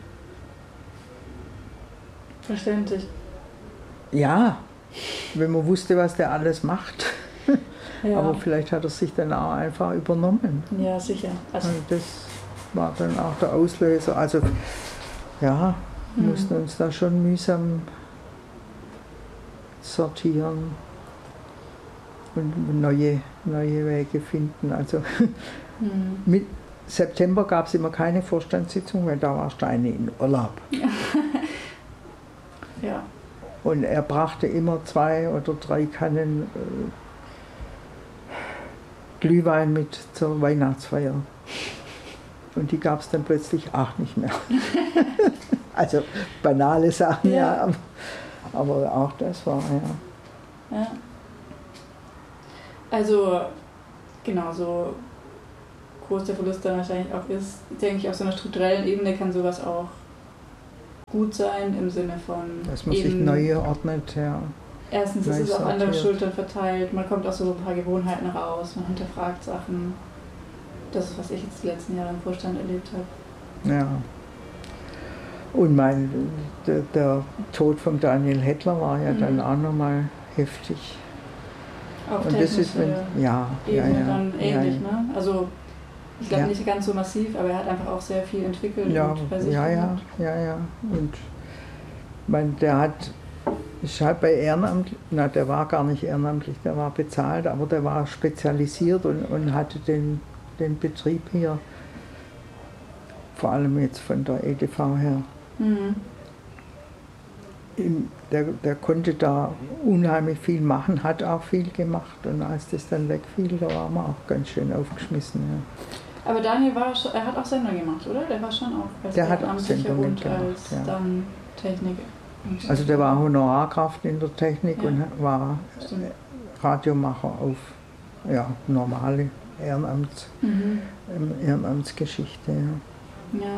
Verständlich. ja, wenn man wusste, was der alles macht. Ja, Aber vielleicht hat er sich dann auch einfach übernommen. ja sicher. Also, Und das war dann auch der Auslöser. Also ja, wir Mhm. mussten uns da schon mühsam sortieren und neue, neue Wege finden. Also mhm. mit September gab es immer keine Vorstandssitzung, weil da war Steini in Urlaub. Ja. Und er brachte immer zwei oder drei Kannen äh, Glühwein mit zur Weihnachtsfeier. Und die gab es dann plötzlich auch nicht mehr. Also banale Sachen, ja, Ja. aber, aber auch das war, ja. Ja. Also, genau, so groß der Verlust dann wahrscheinlich auch ist, denke ich, auf so einer strukturellen Ebene kann sowas auch gut sein, im Sinne von... Dass man sich neu ordnet, ja. Erstens ist es auf andere Schultern verteilt, man kommt aus so ein paar Gewohnheiten raus, man hinterfragt Sachen. Das ist, was ich jetzt die letzten Jahre im Vorstand erlebt habe. Ja. Und mein, der, der Tod von Daniel Hettler war ja mhm. dann auch nochmal heftig. Auf und das ist, wenn, ja, Ebene ja, ja, dann ähnlich, ja, ne? Also ich glaube ja. nicht ganz so massiv, aber er hat einfach auch sehr viel entwickelt ja, und bei sich ja, ja, ja, ja. Und mein, der hat, ich halt bei Ehrenamt, na, der war gar nicht ehrenamtlich, der war bezahlt, aber der war spezialisiert und, und hatte den, den Betrieb hier, vor allem jetzt von der E D V her. Mhm. Im, der, der konnte da unheimlich viel machen, hat auch viel gemacht und als das dann wegfiel, da war man auch ganz schön aufgeschmissen. Ja. Aber Daniel war schon, er hat auch Sendung gemacht, oder? Der war schon auch als der hat auch Sendung und gemacht, als ja. dann Technik. Also der war Honorarkraft in der Technik ja. und war Stimmt. Radiomacher auf ja, normale Ehrenamts, mhm. Ehrenamtsgeschichte. Ja. ja.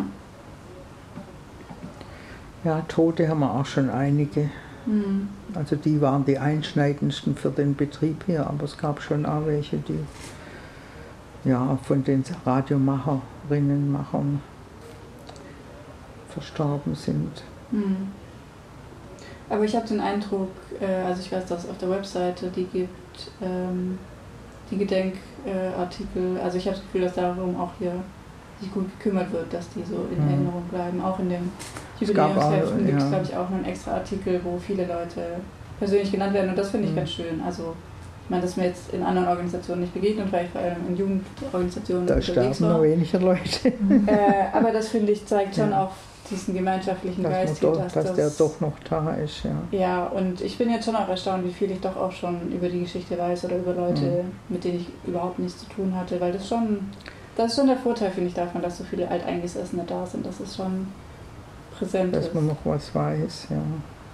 Ja, Tote haben wir auch schon einige. Mhm. Also die waren die einschneidendsten für den Betrieb hier, aber es gab schon auch welche, die ja, von den Radiomacherinnen, Machern verstorben sind. Mhm. Aber ich habe den Eindruck, also ich weiß, dass es auf der Webseite die gibt, ähm, die Gedenkartikel, also ich habe das Gefühl, dass darum auch hier sich gut gekümmert wird, dass die so in mhm. Erinnerung bleiben. Auch in den Jubiläumsheften gibt es, ja. glaube ich, auch noch einen extra Artikel, wo viele Leute persönlich genannt werden und das finde ich mhm. ganz schön. Also ich meine, das ist mir jetzt in anderen Organisationen nicht begegnet, weil ich vor allem in Jugendorganisationen da sterben nur weniger Leute. Äh, aber das finde ich zeigt schon ja. auch diesen gemeinschaftlichen dass Geist, doch, dass, dass das, der doch noch da ist. Ja. ja, und ich bin jetzt schon auch erstaunt, wie viel ich doch auch schon über die Geschichte weiß oder über Leute, mhm. mit denen ich überhaupt nichts zu tun hatte, weil das schon, das ist schon der Vorteil, finde ich, davon, dass so viele Alteingesessene da sind, dass es schon präsent dass ist. Dass man noch was weiß, ja.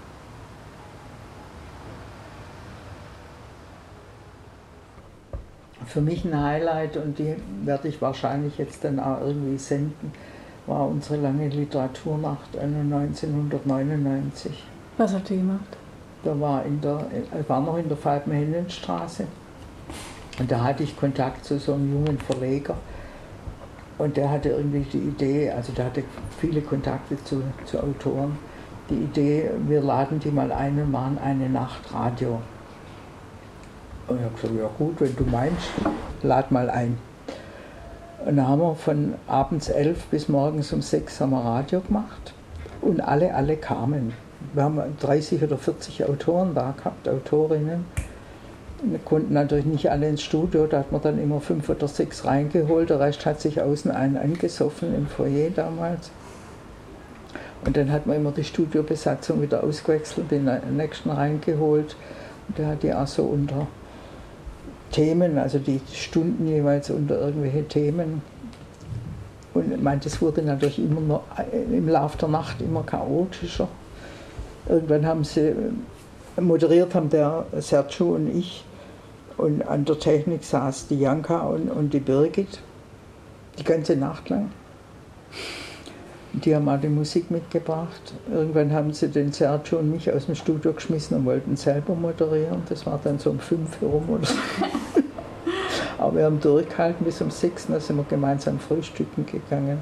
Für mich ein Highlight, und die werde ich wahrscheinlich jetzt dann auch irgendwie senden, war unsere lange Literaturnacht neunzehnhundertneunundneunzig. Was habt ihr gemacht? Da war in der, war noch in der Falbenhellenstraße und da hatte ich Kontakt zu so einem jungen Verleger und der hatte irgendwie die Idee, also der hatte viele Kontakte zu, zu Autoren, die Idee, wir laden die mal ein und machen eine Nacht Radio. Und ich habe gesagt, ja gut, wenn du meinst, lad mal ein. Und dann haben wir von abends elf bis morgens um sechs haben wir Radio gemacht und alle, alle kamen. Wir haben dreißig oder vierzig Autoren da gehabt, Autorinnen. Wir konnten natürlich nicht alle ins Studio, da hat man dann immer fünf oder sechs reingeholt, der Rest hat sich außen einen angesoffen im Foyer damals. Und dann hat man immer die Studiobesatzung wieder ausgewechselt, den nächsten reingeholt. Und der hat die auch so unter Themen, also die Stunden jeweils unter irgendwelche Themen. Und ich meine, das wurde natürlich immer noch, im Laufe der Nacht immer chaotischer. Irgendwann haben sie moderiert, haben der Sergio und ich, und an der Technik saß die Janka und, und die Birgit die ganze Nacht lang. Die haben auch die Musik mitgebracht. Irgendwann haben sie den Sergio und mich aus dem Studio geschmissen und wollten selber moderieren. Das war dann so um fünf herum oder so. Aber wir haben durchgehalten bis um sechs, dann sind wir gemeinsam frühstücken gegangen.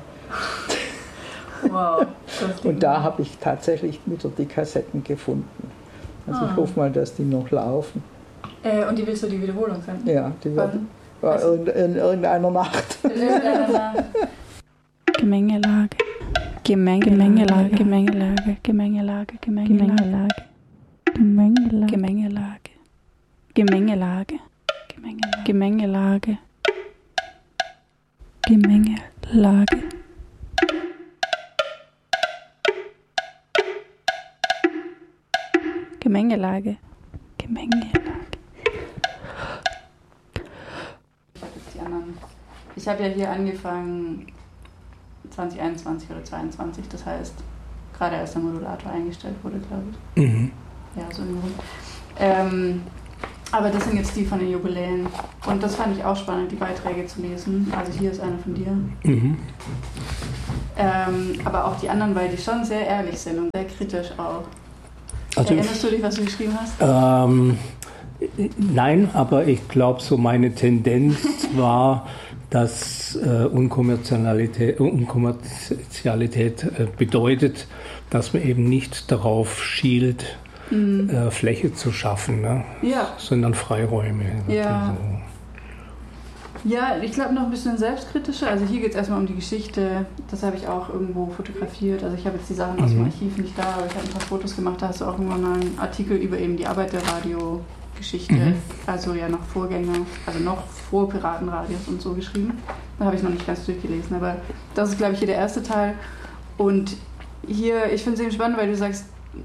Wow. Und da habe ich tatsächlich wieder die Kassetten gefunden. Also ah. ich hoffe mal, dass die noch laufen. Äh, und die willst du die Wiederholung senden? Ja, die wird, war also, in, in irgendeiner Nacht. In irgendeiner Nacht. Gemengelage. Gemenge, Gemengelage, Gemengelage, Gemengelage, Gemengelage, Gemengelage, Gemengelage, Gemengelage, Gemengelage, Gemengelage. Gemengelage, Gemengelage. Ich habe ja hier angefangen zwanzig einundzwanzig oder zweiundzwanzig, das heißt, gerade als der Modulator eingestellt wurde, glaube ich. Mhm. Ja, so im Grund. Ähm, Aber das sind jetzt die von den Jubiläen. Und das fand ich auch spannend, die Beiträge zu lesen. Also hier ist einer von dir. Mhm. Ähm, aber auch die anderen, weil die schon sehr ehrlich sind und sehr kritisch auch. Also Erinnerst du dich, was du geschrieben hast? Ähm, nein, aber ich glaube, so meine Tendenz war, dass äh, Unkommerzialität, Unkommerzialität äh, bedeutet, dass man eben nicht darauf schielt, mhm. äh, Fläche zu schaffen, ne? Ja. Sondern Freiräume. Ja, also. ja, ich glaube noch ein bisschen selbstkritischer. Also hier geht es erstmal um die Geschichte. Das habe ich auch irgendwo fotografiert. Also ich habe jetzt die Sachen aus dem Archiv nicht da, aber ich habe ein paar Fotos gemacht. Da hast du auch irgendwann mal einen Artikel über eben die Arbeiterradio-Geschichte. Mhm. Also ja noch Vorgänger, also noch vor Piratenradios und so geschrieben. Da habe ich noch nicht ganz durchgelesen. Aber das ist, glaube ich, hier der erste Teil. Und hier, ich finde es eben spannend, weil du sagst,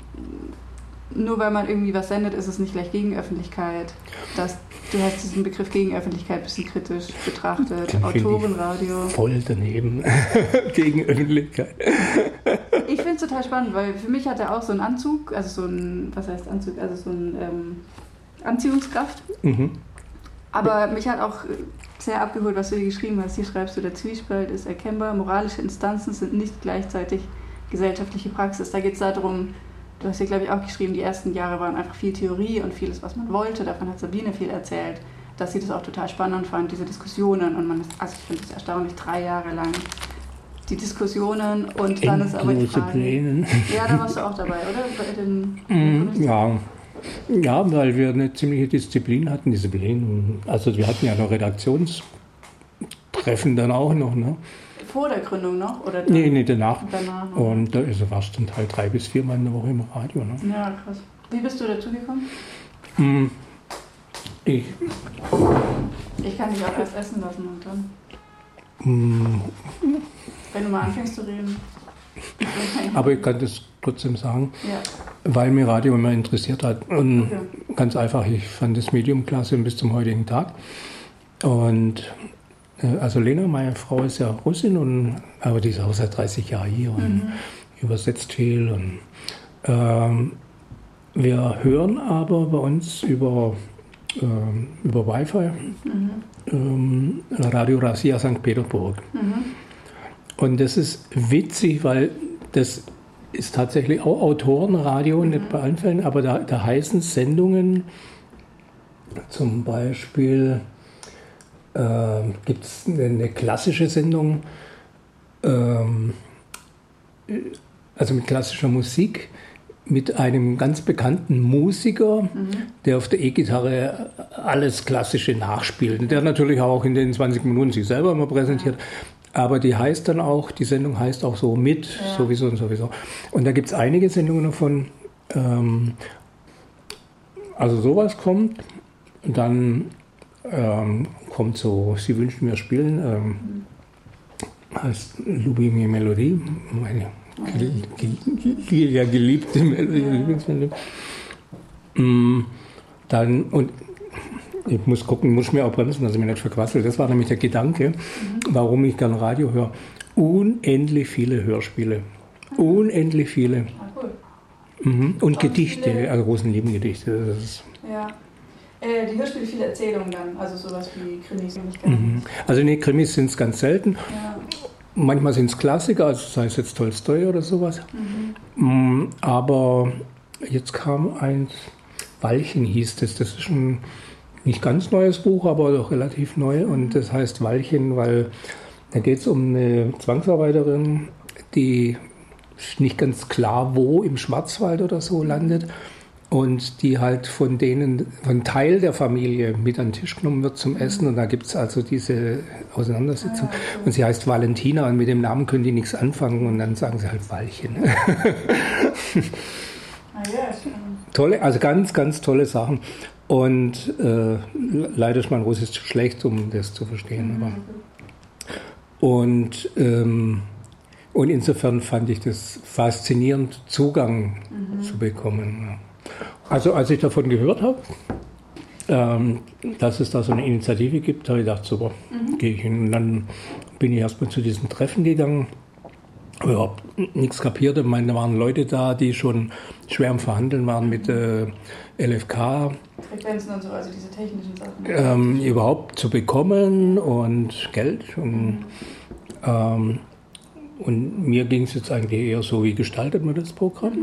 nur weil man irgendwie was sendet, ist es nicht gleich Gegenöffentlichkeit. Das, du hast diesen Begriff Gegenöffentlichkeit ein bisschen kritisch betrachtet. Den Autorenradio. Voll daneben. Gegenöffentlichkeit. Ich finde es total spannend, weil für mich hat er auch so einen Anzug, also so ein, was heißt Anzug, also so ein ähm, Anziehungskraft. Mhm. Aber mich hat auch sehr abgeholt, was du hier geschrieben hast. Hier schreibst du, der Zwiespalt ist erkennbar, moralische Instanzen sind nicht gleichzeitig gesellschaftliche Praxis. Da geht es darum, du hast ja, glaube ich, auch geschrieben, die ersten Jahre waren einfach viel Theorie und vieles, was man wollte. Davon hat Sabine viel erzählt, dass sie das auch total spannend fand, diese Diskussionen. Und man ist, also ich finde es erstaunlich, drei Jahre lang die Diskussionen und dann ist aber die Frage... Pläne. Ja, da warst du auch dabei, oder? Bei den, mm, ja. ja, weil wir eine ziemliche Disziplin hatten, Disziplin. Also wir hatten ja noch Redaktionstreffen dann auch noch, ne? Vor der Gründung noch? Oder dann? Nee, nee, danach. danach und da ist, warst du zum Teil drei bis vier Mal in der Woche im Radio. Ne? Ja, krass. Wie bist du dazu gekommen? Mm, ich. Ich kann dich auch erst essen lassen und dann. Mm, wenn du mal anfängst zu reden. Aber ich kann das trotzdem sagen, ja. weil mir Radio immer interessiert hat. Und okay. Ganz einfach, ich fand das Medium klasse bis zum heutigen Tag. Und. Also Lena, meine Frau, ist ja Russin, und, aber die ist auch seit dreißig Jahren hier und mhm. übersetzt viel. Und, ähm, wir hören aber bei uns über, ähm, über Wi-Fi mhm. ähm, Radio Razia Sankt Petersburg. Mhm. Und das ist witzig, weil das ist tatsächlich auch Autorenradio, mhm. nicht bei allen Fällen, aber da, da heißen Sendungen zum Beispiel... Äh, gibt es eine, eine klassische Sendung, ähm, also mit klassischer Musik, mit einem ganz bekannten Musiker, mhm. der auf der E-Gitarre alles Klassische nachspielt. Der natürlich auch in den zwanzig Minuten sich selber immer präsentiert. Aber die heißt dann auch, die Sendung heißt auch so mit, ja. sowieso und sowieso. Und da gibt es einige Sendungen davon, ähm, also sowas kommt, dann ähm, kommt so, Sie wünschen mir spielen, ähm, heißt Lubi mir Melodie, meine gel, gel, ja, geliebte Melodie, Lieblingsmelodie. Mm, dann, und ich muss gucken, muss mir auch bremsen, dass ich mich nicht verquassel. Das war nämlich der Gedanke, mhm. warum ich gerne Radio höre. Unendlich viele Hörspiele. Unendlich viele. Ah, cool. Mhm. Und Gedichte, viele... also großen Liebengedichte. Das ist ja. Äh, die Hörspiele, viele Erzählungen dann, also sowas wie Krimis. Mhm. Also nee, Krimis sind es ganz selten. Ja. Manchmal sind es Klassiker, also sei es jetzt Tolstoi oder sowas. Mhm. Aber jetzt kam eins, Walchen hieß das, das ist ein nicht ganz neues Buch, aber doch relativ neu. Und das heißt Walchen, weil da geht es um eine Zwangsarbeiterin, die nicht ganz klar wo im Schwarzwald oder so landet. Und die halt von denen, von Teil der Familie mit an den Tisch genommen wird zum Essen. Und da gibt es also diese Auseinandersetzung. Und sie heißt Valentina und mit dem Namen können die nichts anfangen. Und dann sagen sie halt Walchen. Tolle, also ganz, ganz tolle Sachen. Und äh, leider ist mein Russisch zu schlecht, um das zu verstehen. Aber. Und, ähm, und insofern fand ich das faszinierend, Zugang mhm. zu bekommen. Also als ich davon gehört habe, ähm, dass es da so eine Initiative gibt, habe ich gedacht, super, mhm. gehe ich hin. Und dann bin ich erstmal zu diesen Treffen gegangen. überhaupt nichts kapiert. Ich meine, da waren Leute da, die schon schwer am Verhandeln waren mit äh, L F K. Frequenzen und so, also diese technischen Sachen. Ähm, überhaupt zu bekommen und Geld. Und, mhm. ähm, und mir ging es jetzt eigentlich eher so, wie gestaltet man das Programm?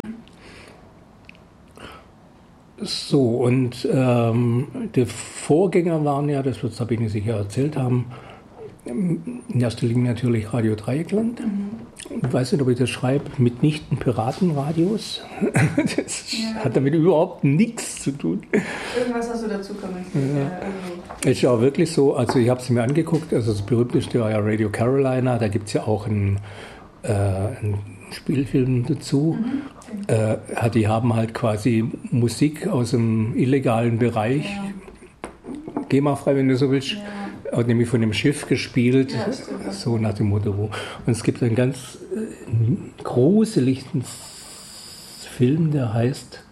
So, und ähm, die Vorgänger waren ja, das wird Sabine sicher erzählt haben, in erster Linie natürlich Radio Dreieckland. Mhm. Ich weiß nicht, ob ich das schreibe, mitnichten Piratenradios. Das ja. hat damit überhaupt nichts zu tun. Irgendwas hast du dazu kommentiert. Ja. Ja, also. Ist ja auch wirklich so, also ich habe es mir angeguckt, also das berühmteste war ja Radio Carolina, da gibt es ja auch einen, äh, einen Spielfilm dazu. Mhm. Okay. Äh, die haben halt quasi Musik aus dem illegalen Bereich, ja. GEMA-frei, wenn du so willst, ja. nämlich von dem Schiff gespielt, ja, so nach dem Motto. Und es gibt einen ganz äh, gruseligen Film, der heißt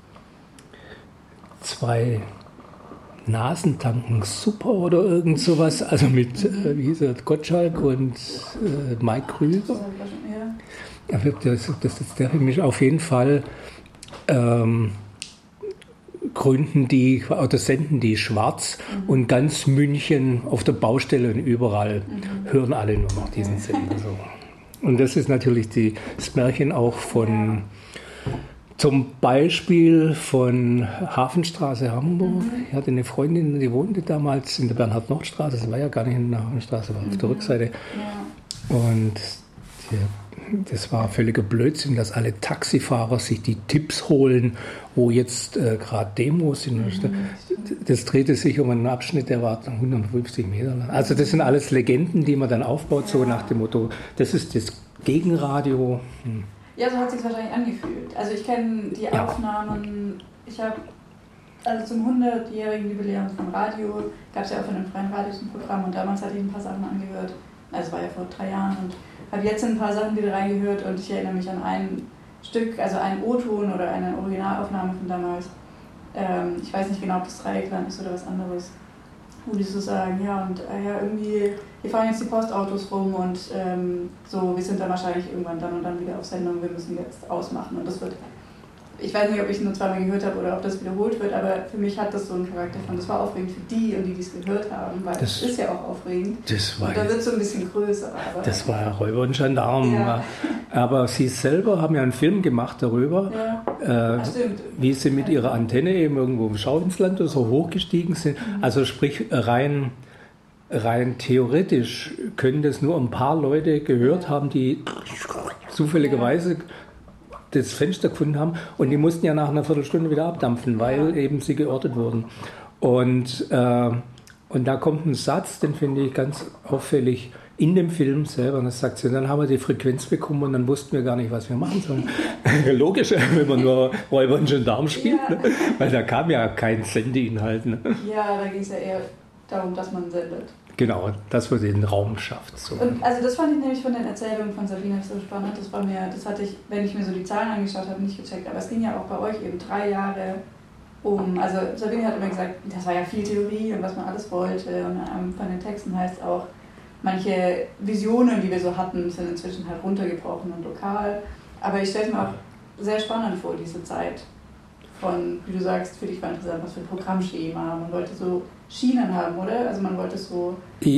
Zwei Nasentanken Super oder irgend sowas, also mit, äh, wie hieß er, Gottschalk und äh, Mike Krüger. Ja. Das, das ist der Film. Auf jeden Fall ähm, gründen die, oder senden die schwarz mhm. und ganz München auf der Baustelle und überall mhm. hören alle nur noch diesen Sender. So. Und das ist natürlich die, das Märchen auch von, ja. zum Beispiel von Hafenstraße Hamburg. Mhm. Ich hatte eine Freundin, die wohnte damals in der Bernhard-Nocht-Straße, das war ja gar nicht in der Hafenstraße, war mhm. auf der Rückseite. Ja. Und die, das war völliger Blödsinn, dass alle Taxifahrer sich die Tipps holen, wo jetzt äh, gerade Demos sind. Mhm. Das drehte sich um einen Abschnitt, der war hundertfünfzig Meter lang. Also das sind alles Legenden, die man dann aufbaut, so nach dem Motto, das ist das Gegenradio. Hm. Ja, so hat es sich wahrscheinlich angefühlt. Also ich kenne die ja. Aufnahmen, ich habe, also zum hundertjährigen Jubiläum vom Radio, gab es ja auch von den Freien Radios ein Programm und damals hatte ich ein paar Sachen angehört, also war ja vor drei Jahren und habe jetzt ein paar Sachen wieder reingehört und ich erinnere mich an ein Stück, also einen O-Ton oder eine Originalaufnahme von damals. Ähm, ich weiß nicht genau, ob das Dreieckland ist oder was anderes. Wo die so sagen, ja und äh, ja irgendwie, wir fahren jetzt die Postautos rum und ähm, so, wir sind dann wahrscheinlich irgendwann dann und dann wieder auf Sendung, wir müssen jetzt ausmachen und das wird, ich weiß nicht, ob ich es nur zweimal gehört habe oder ob das wiederholt wird, aber für mich hat das so einen Charakter von, das war aufregend für die und die, die es gehört haben, weil das, das ist ja auch aufregend. Das war, und da wird es so ein bisschen größer. Aber das war ja Räuber und Gendarm. Ja. Aber sie selber haben ja einen Film gemacht darüber, ja. äh, Ach, wie sie mit ihrer Antenne eben irgendwo im Schauinsland oder so hochgestiegen sind. Mhm. Also sprich rein, rein theoretisch können das nur ein paar Leute gehört ja. haben, die zufälligerweise... Ja. das Fenster gefunden haben und die mussten ja nach einer Viertelstunde wieder abdampfen, weil ja. eben sie geortet wurden. Und, äh, und da kommt ein Satz, den finde ich ganz auffällig in dem Film selber. Und das sagt sie, dann haben wir die Frequenz bekommen und dann wussten wir gar nicht, was wir machen sollen. Logisch, wenn man nur Räuber und Gendarm spielt, ja. ne? Weil da kam ja kein Sendeinhalt. Ne? Ja, da ging es ja eher darum, dass man sendet. Genau, dass man den Raum schafft. So. Und also das fand ich nämlich von den Erzählungen von Sabine so spannend. Das war mir, das hatte ich, wenn ich mir so die Zahlen angeschaut habe, nicht gecheckt. Aber es ging ja auch bei euch eben drei Jahre um. Also Sabine hat immer gesagt, das war ja viel Theorie und was man alles wollte. Und ähm, von den Texten heißt es auch, manche Visionen, die wir so hatten, sind inzwischen halt runtergebrochen und lokal. Aber ich stelle es mir auch sehr spannend vor, diese Zeit. Von, wie du sagst, für dich war interessant, was für ein Programmschema. Man wollte so Schienen haben, oder? Also man wollte so...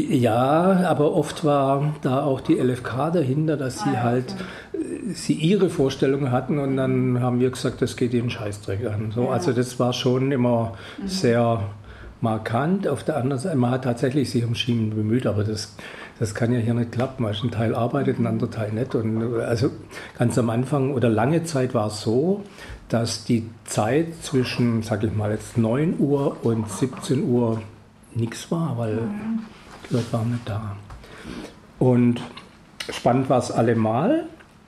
Ja, aber oft war da auch die L F K dahinter, dass sie ah, ja, halt okay. sie ihre Vorstellungen hatten und dann haben wir gesagt, das geht den Scheißdreck an. So, ja. Also das war schon immer mhm. sehr markant. Auf der anderen Seite, man hat tatsächlich sich um Schienen bemüht, aber das, das kann ja hier nicht klappen. Ein Teil arbeitet, ein anderer Teil nicht. Und also ganz am Anfang oder lange Zeit war es so, dass die Zeit zwischen, sag ich mal jetzt neun Uhr und siebzehn Uhr nichts war, weil die Leute waren nicht da. Und spannend war es allemal,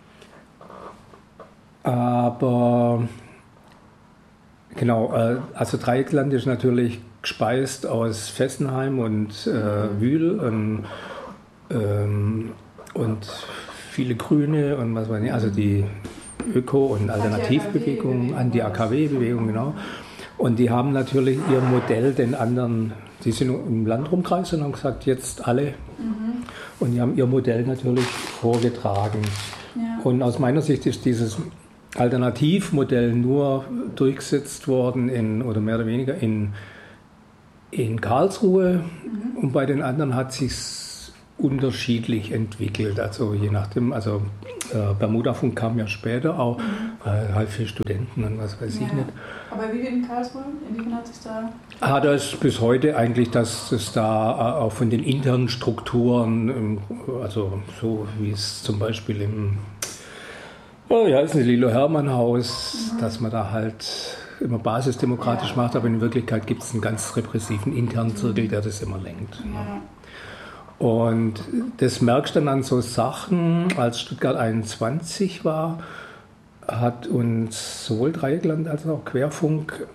aber genau, also Dreieckland ist natürlich gespeist aus Fessenheim und äh, Wühl und, ähm, und viele Grüne und was weiß ich, also die Öko- und Alternativbewegung, Anti-A K W-Bewegung, genau. Und die haben natürlich ihr Modell den anderen, die sind im Land rumkreist und haben gesagt, jetzt alle. Mhm. Und die haben ihr Modell natürlich vorgetragen. Ja. Und aus meiner Sicht ist dieses Alternativmodell nur durchgesetzt worden in, oder mehr oder weniger in, in Karlsruhe mhm. und bei den anderen hat sich unterschiedlich entwickelt, also je nachdem, also äh, Bermudafunk kam ja später auch, mhm. äh, halt für Studenten und was weiß ja. ich nicht. Aber wie in Karlsruhe, inwiefern hat sich da... Hat es bis heute eigentlich, dass es da auch von den internen Strukturen, also so wie es zum Beispiel im oh, ja, ist ein Lilo-Hermann-Haus, mhm. dass man da halt immer basisdemokratisch ja. macht, aber in Wirklichkeit gibt es einen ganz repressiven internen Zirkel, der das immer lenkt. Ja. Und das merkst du dann an so Sachen, als Stuttgart einundzwanzig war, hat uns sowohl Dreieckland als auch Querfunk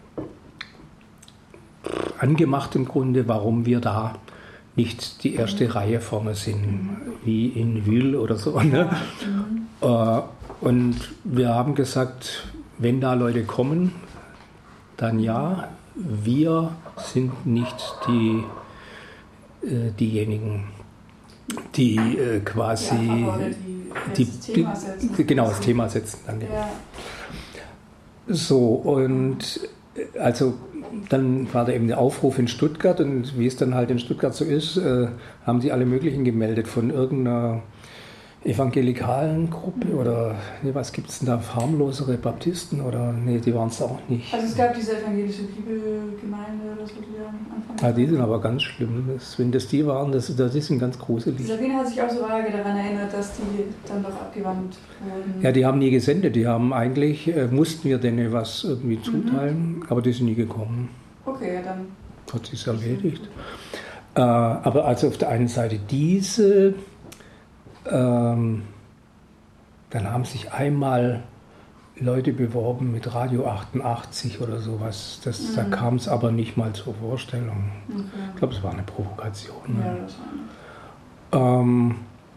angemacht im Grunde, warum wir da nicht die erste mhm. Reihe vorne sind, mhm. wie in Wühl oder so. Ne? Mhm. Äh, und wir haben gesagt, wenn da Leute kommen, dann ja, wir sind nicht die äh, diejenigen, die äh, quasi die, die, die, die, genau das Thema setzen. Danke. Ja. So, und also dann war da eben der Aufruf in Stuttgart und wie es dann halt in Stuttgart so ist, äh, haben sie alle möglichen gemeldet von irgendeiner evangelikalen Gruppe oder nee, was gibt es denn da, harmlosere Baptisten oder nee, die waren es auch nicht. Also es gab diese evangelische Bibelgemeinde oder so, die am Anfang... Ja, die sind aber ganz schlimm. Das, wenn das die waren, das, das ist ganz gruselig. Sabine hat sich auch so vage daran erinnert, dass die dann doch abgewandt wurden. Ja, die haben nie gesendet. Die haben eigentlich, äh, mussten wir denen was irgendwie zuteilen, mhm. aber die sind nie gekommen. Okay, ja dann... Hat sich erledigt. Äh, aber also auf der einen Seite diese... Ähm, dann haben sich einmal Leute beworben mit Radio achtundachtzig oder sowas. Das, mhm. Da kam es aber nicht mal zur Vorstellung. Okay. Ich glaube, es war eine Provokation. Ja, das war ähm,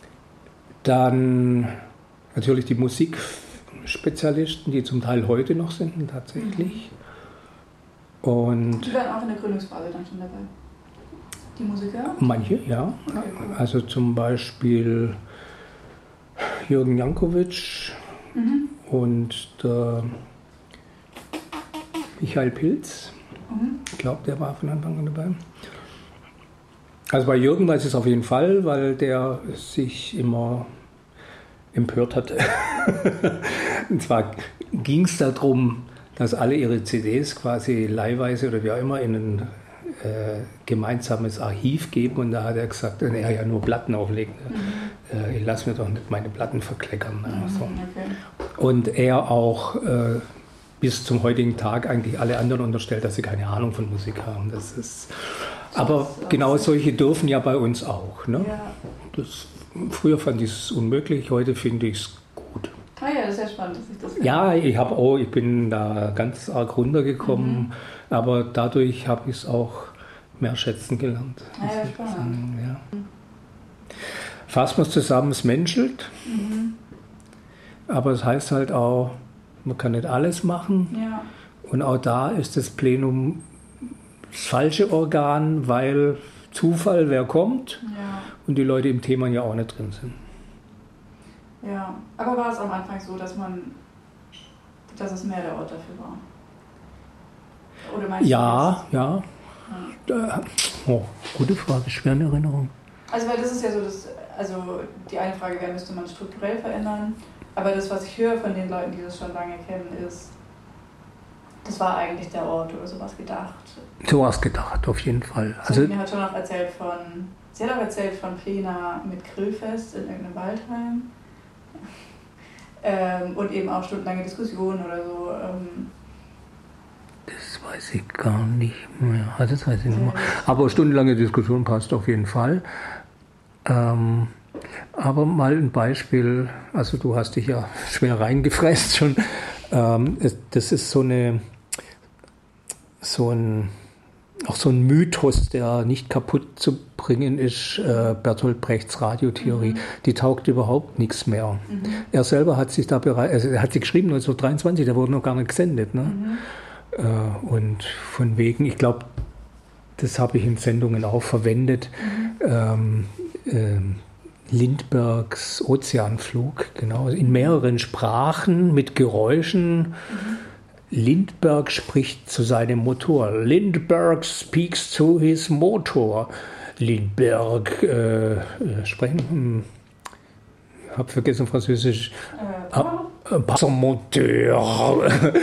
dann natürlich die Musikspezialisten, die zum Teil heute noch sind, tatsächlich. Mhm. Und die waren auch in der Gründungsphase dann schon dabei? Die Musiker? Manche, ja. Okay, cool. Also zum Beispiel Jürgen Jankovic mhm. und der Michael Pilz. Mhm. Ich glaube, der war von Anfang an dabei. Also bei Jürgen weiß ich es auf jeden Fall, weil der sich immer empört hatte. Und zwar ging es darum, dass alle ihre C Ds quasi leihweise oder wie auch immer in ein äh, gemeinsames Archiv geben. Und da hat er gesagt, wenn er ja nur Platten auflegt, mhm. äh, ich lasse mir doch nicht meine Platten verkleckern. Mhm, so. okay. Und er auch äh, bis zum heutigen Tag eigentlich alle anderen unterstellt, dass sie keine Ahnung von Musik haben. Das ist, aber genau solche dürfen ja bei uns auch. Ne? Ja. Das, früher fand ich es unmöglich, heute finde ich es gut. Ah ja, das ist ja spannend, dass ich das kann. Ja, ich habe auch, ich bin da ganz arg runtergekommen, mhm. aber dadurch habe ich es auch mehr schätzen gelernt. Ah ja, spannend. Ja. Fassen wir es zusammen, es menschelt, mhm. aber es heißt halt auch, man kann nicht alles machen. Ja. Und auch da ist das Plenum das falsche Organ, weil Zufall, wer kommt, ja. und die Leute im Thema ja auch nicht drin sind. Ja, aber war es am Anfang so, dass man, dass es mehr der Ort dafür war? Oder meinst ja, du ja, ja. Oh, gute Frage, schwer in Erinnerung. Also weil das ist ja so, dass, also die eine Frage wäre, müsste man strukturell verändern, aber das, was ich höre von den Leuten, die das schon lange kennen, ist, das war eigentlich der Ort oder sowas gedacht. Sowas gedacht, auf jeden Fall. Also mir hat schon noch erzählt von, sie hat auch erzählt von Plena mit Grillfest in irgendeinem Waldheim. Ähm, und eben auch stundenlange Diskussionen oder so. Ähm. Das weiß ich gar nicht mehr. Das weiß ich nicht mehr. Aber stundenlange Diskussion passt auf jeden Fall. Ähm, aber mal ein Beispiel, also du hast dich ja schwer reingefräst schon. Ähm, es, das ist so eine, so ein, auch so ein Mythos, der nicht kaputt zu bringen ist, äh, Bertolt Brechts Radiotheorie. Mhm. Die taugt überhaupt nichts mehr. Mhm. Er selber hat sich da bereit, also er hat sie geschrieben neunzehnhundertdreiundzwanzig, der wurde noch gar nicht gesendet. Ne? Mhm. Äh, und von wegen, ich glaube, das habe ich in Sendungen auch verwendet. Mhm. Ähm, ähm, Lindberghs Ozeanflug, genau, in mehreren Sprachen mit Geräuschen. Mhm. Lindbergh spricht zu seinem Motor. Lindbergh speaks to his motor. Lindbergh äh, äh, sprechen. Hm, hab vergessen Französisch. Äh, Passermonteur.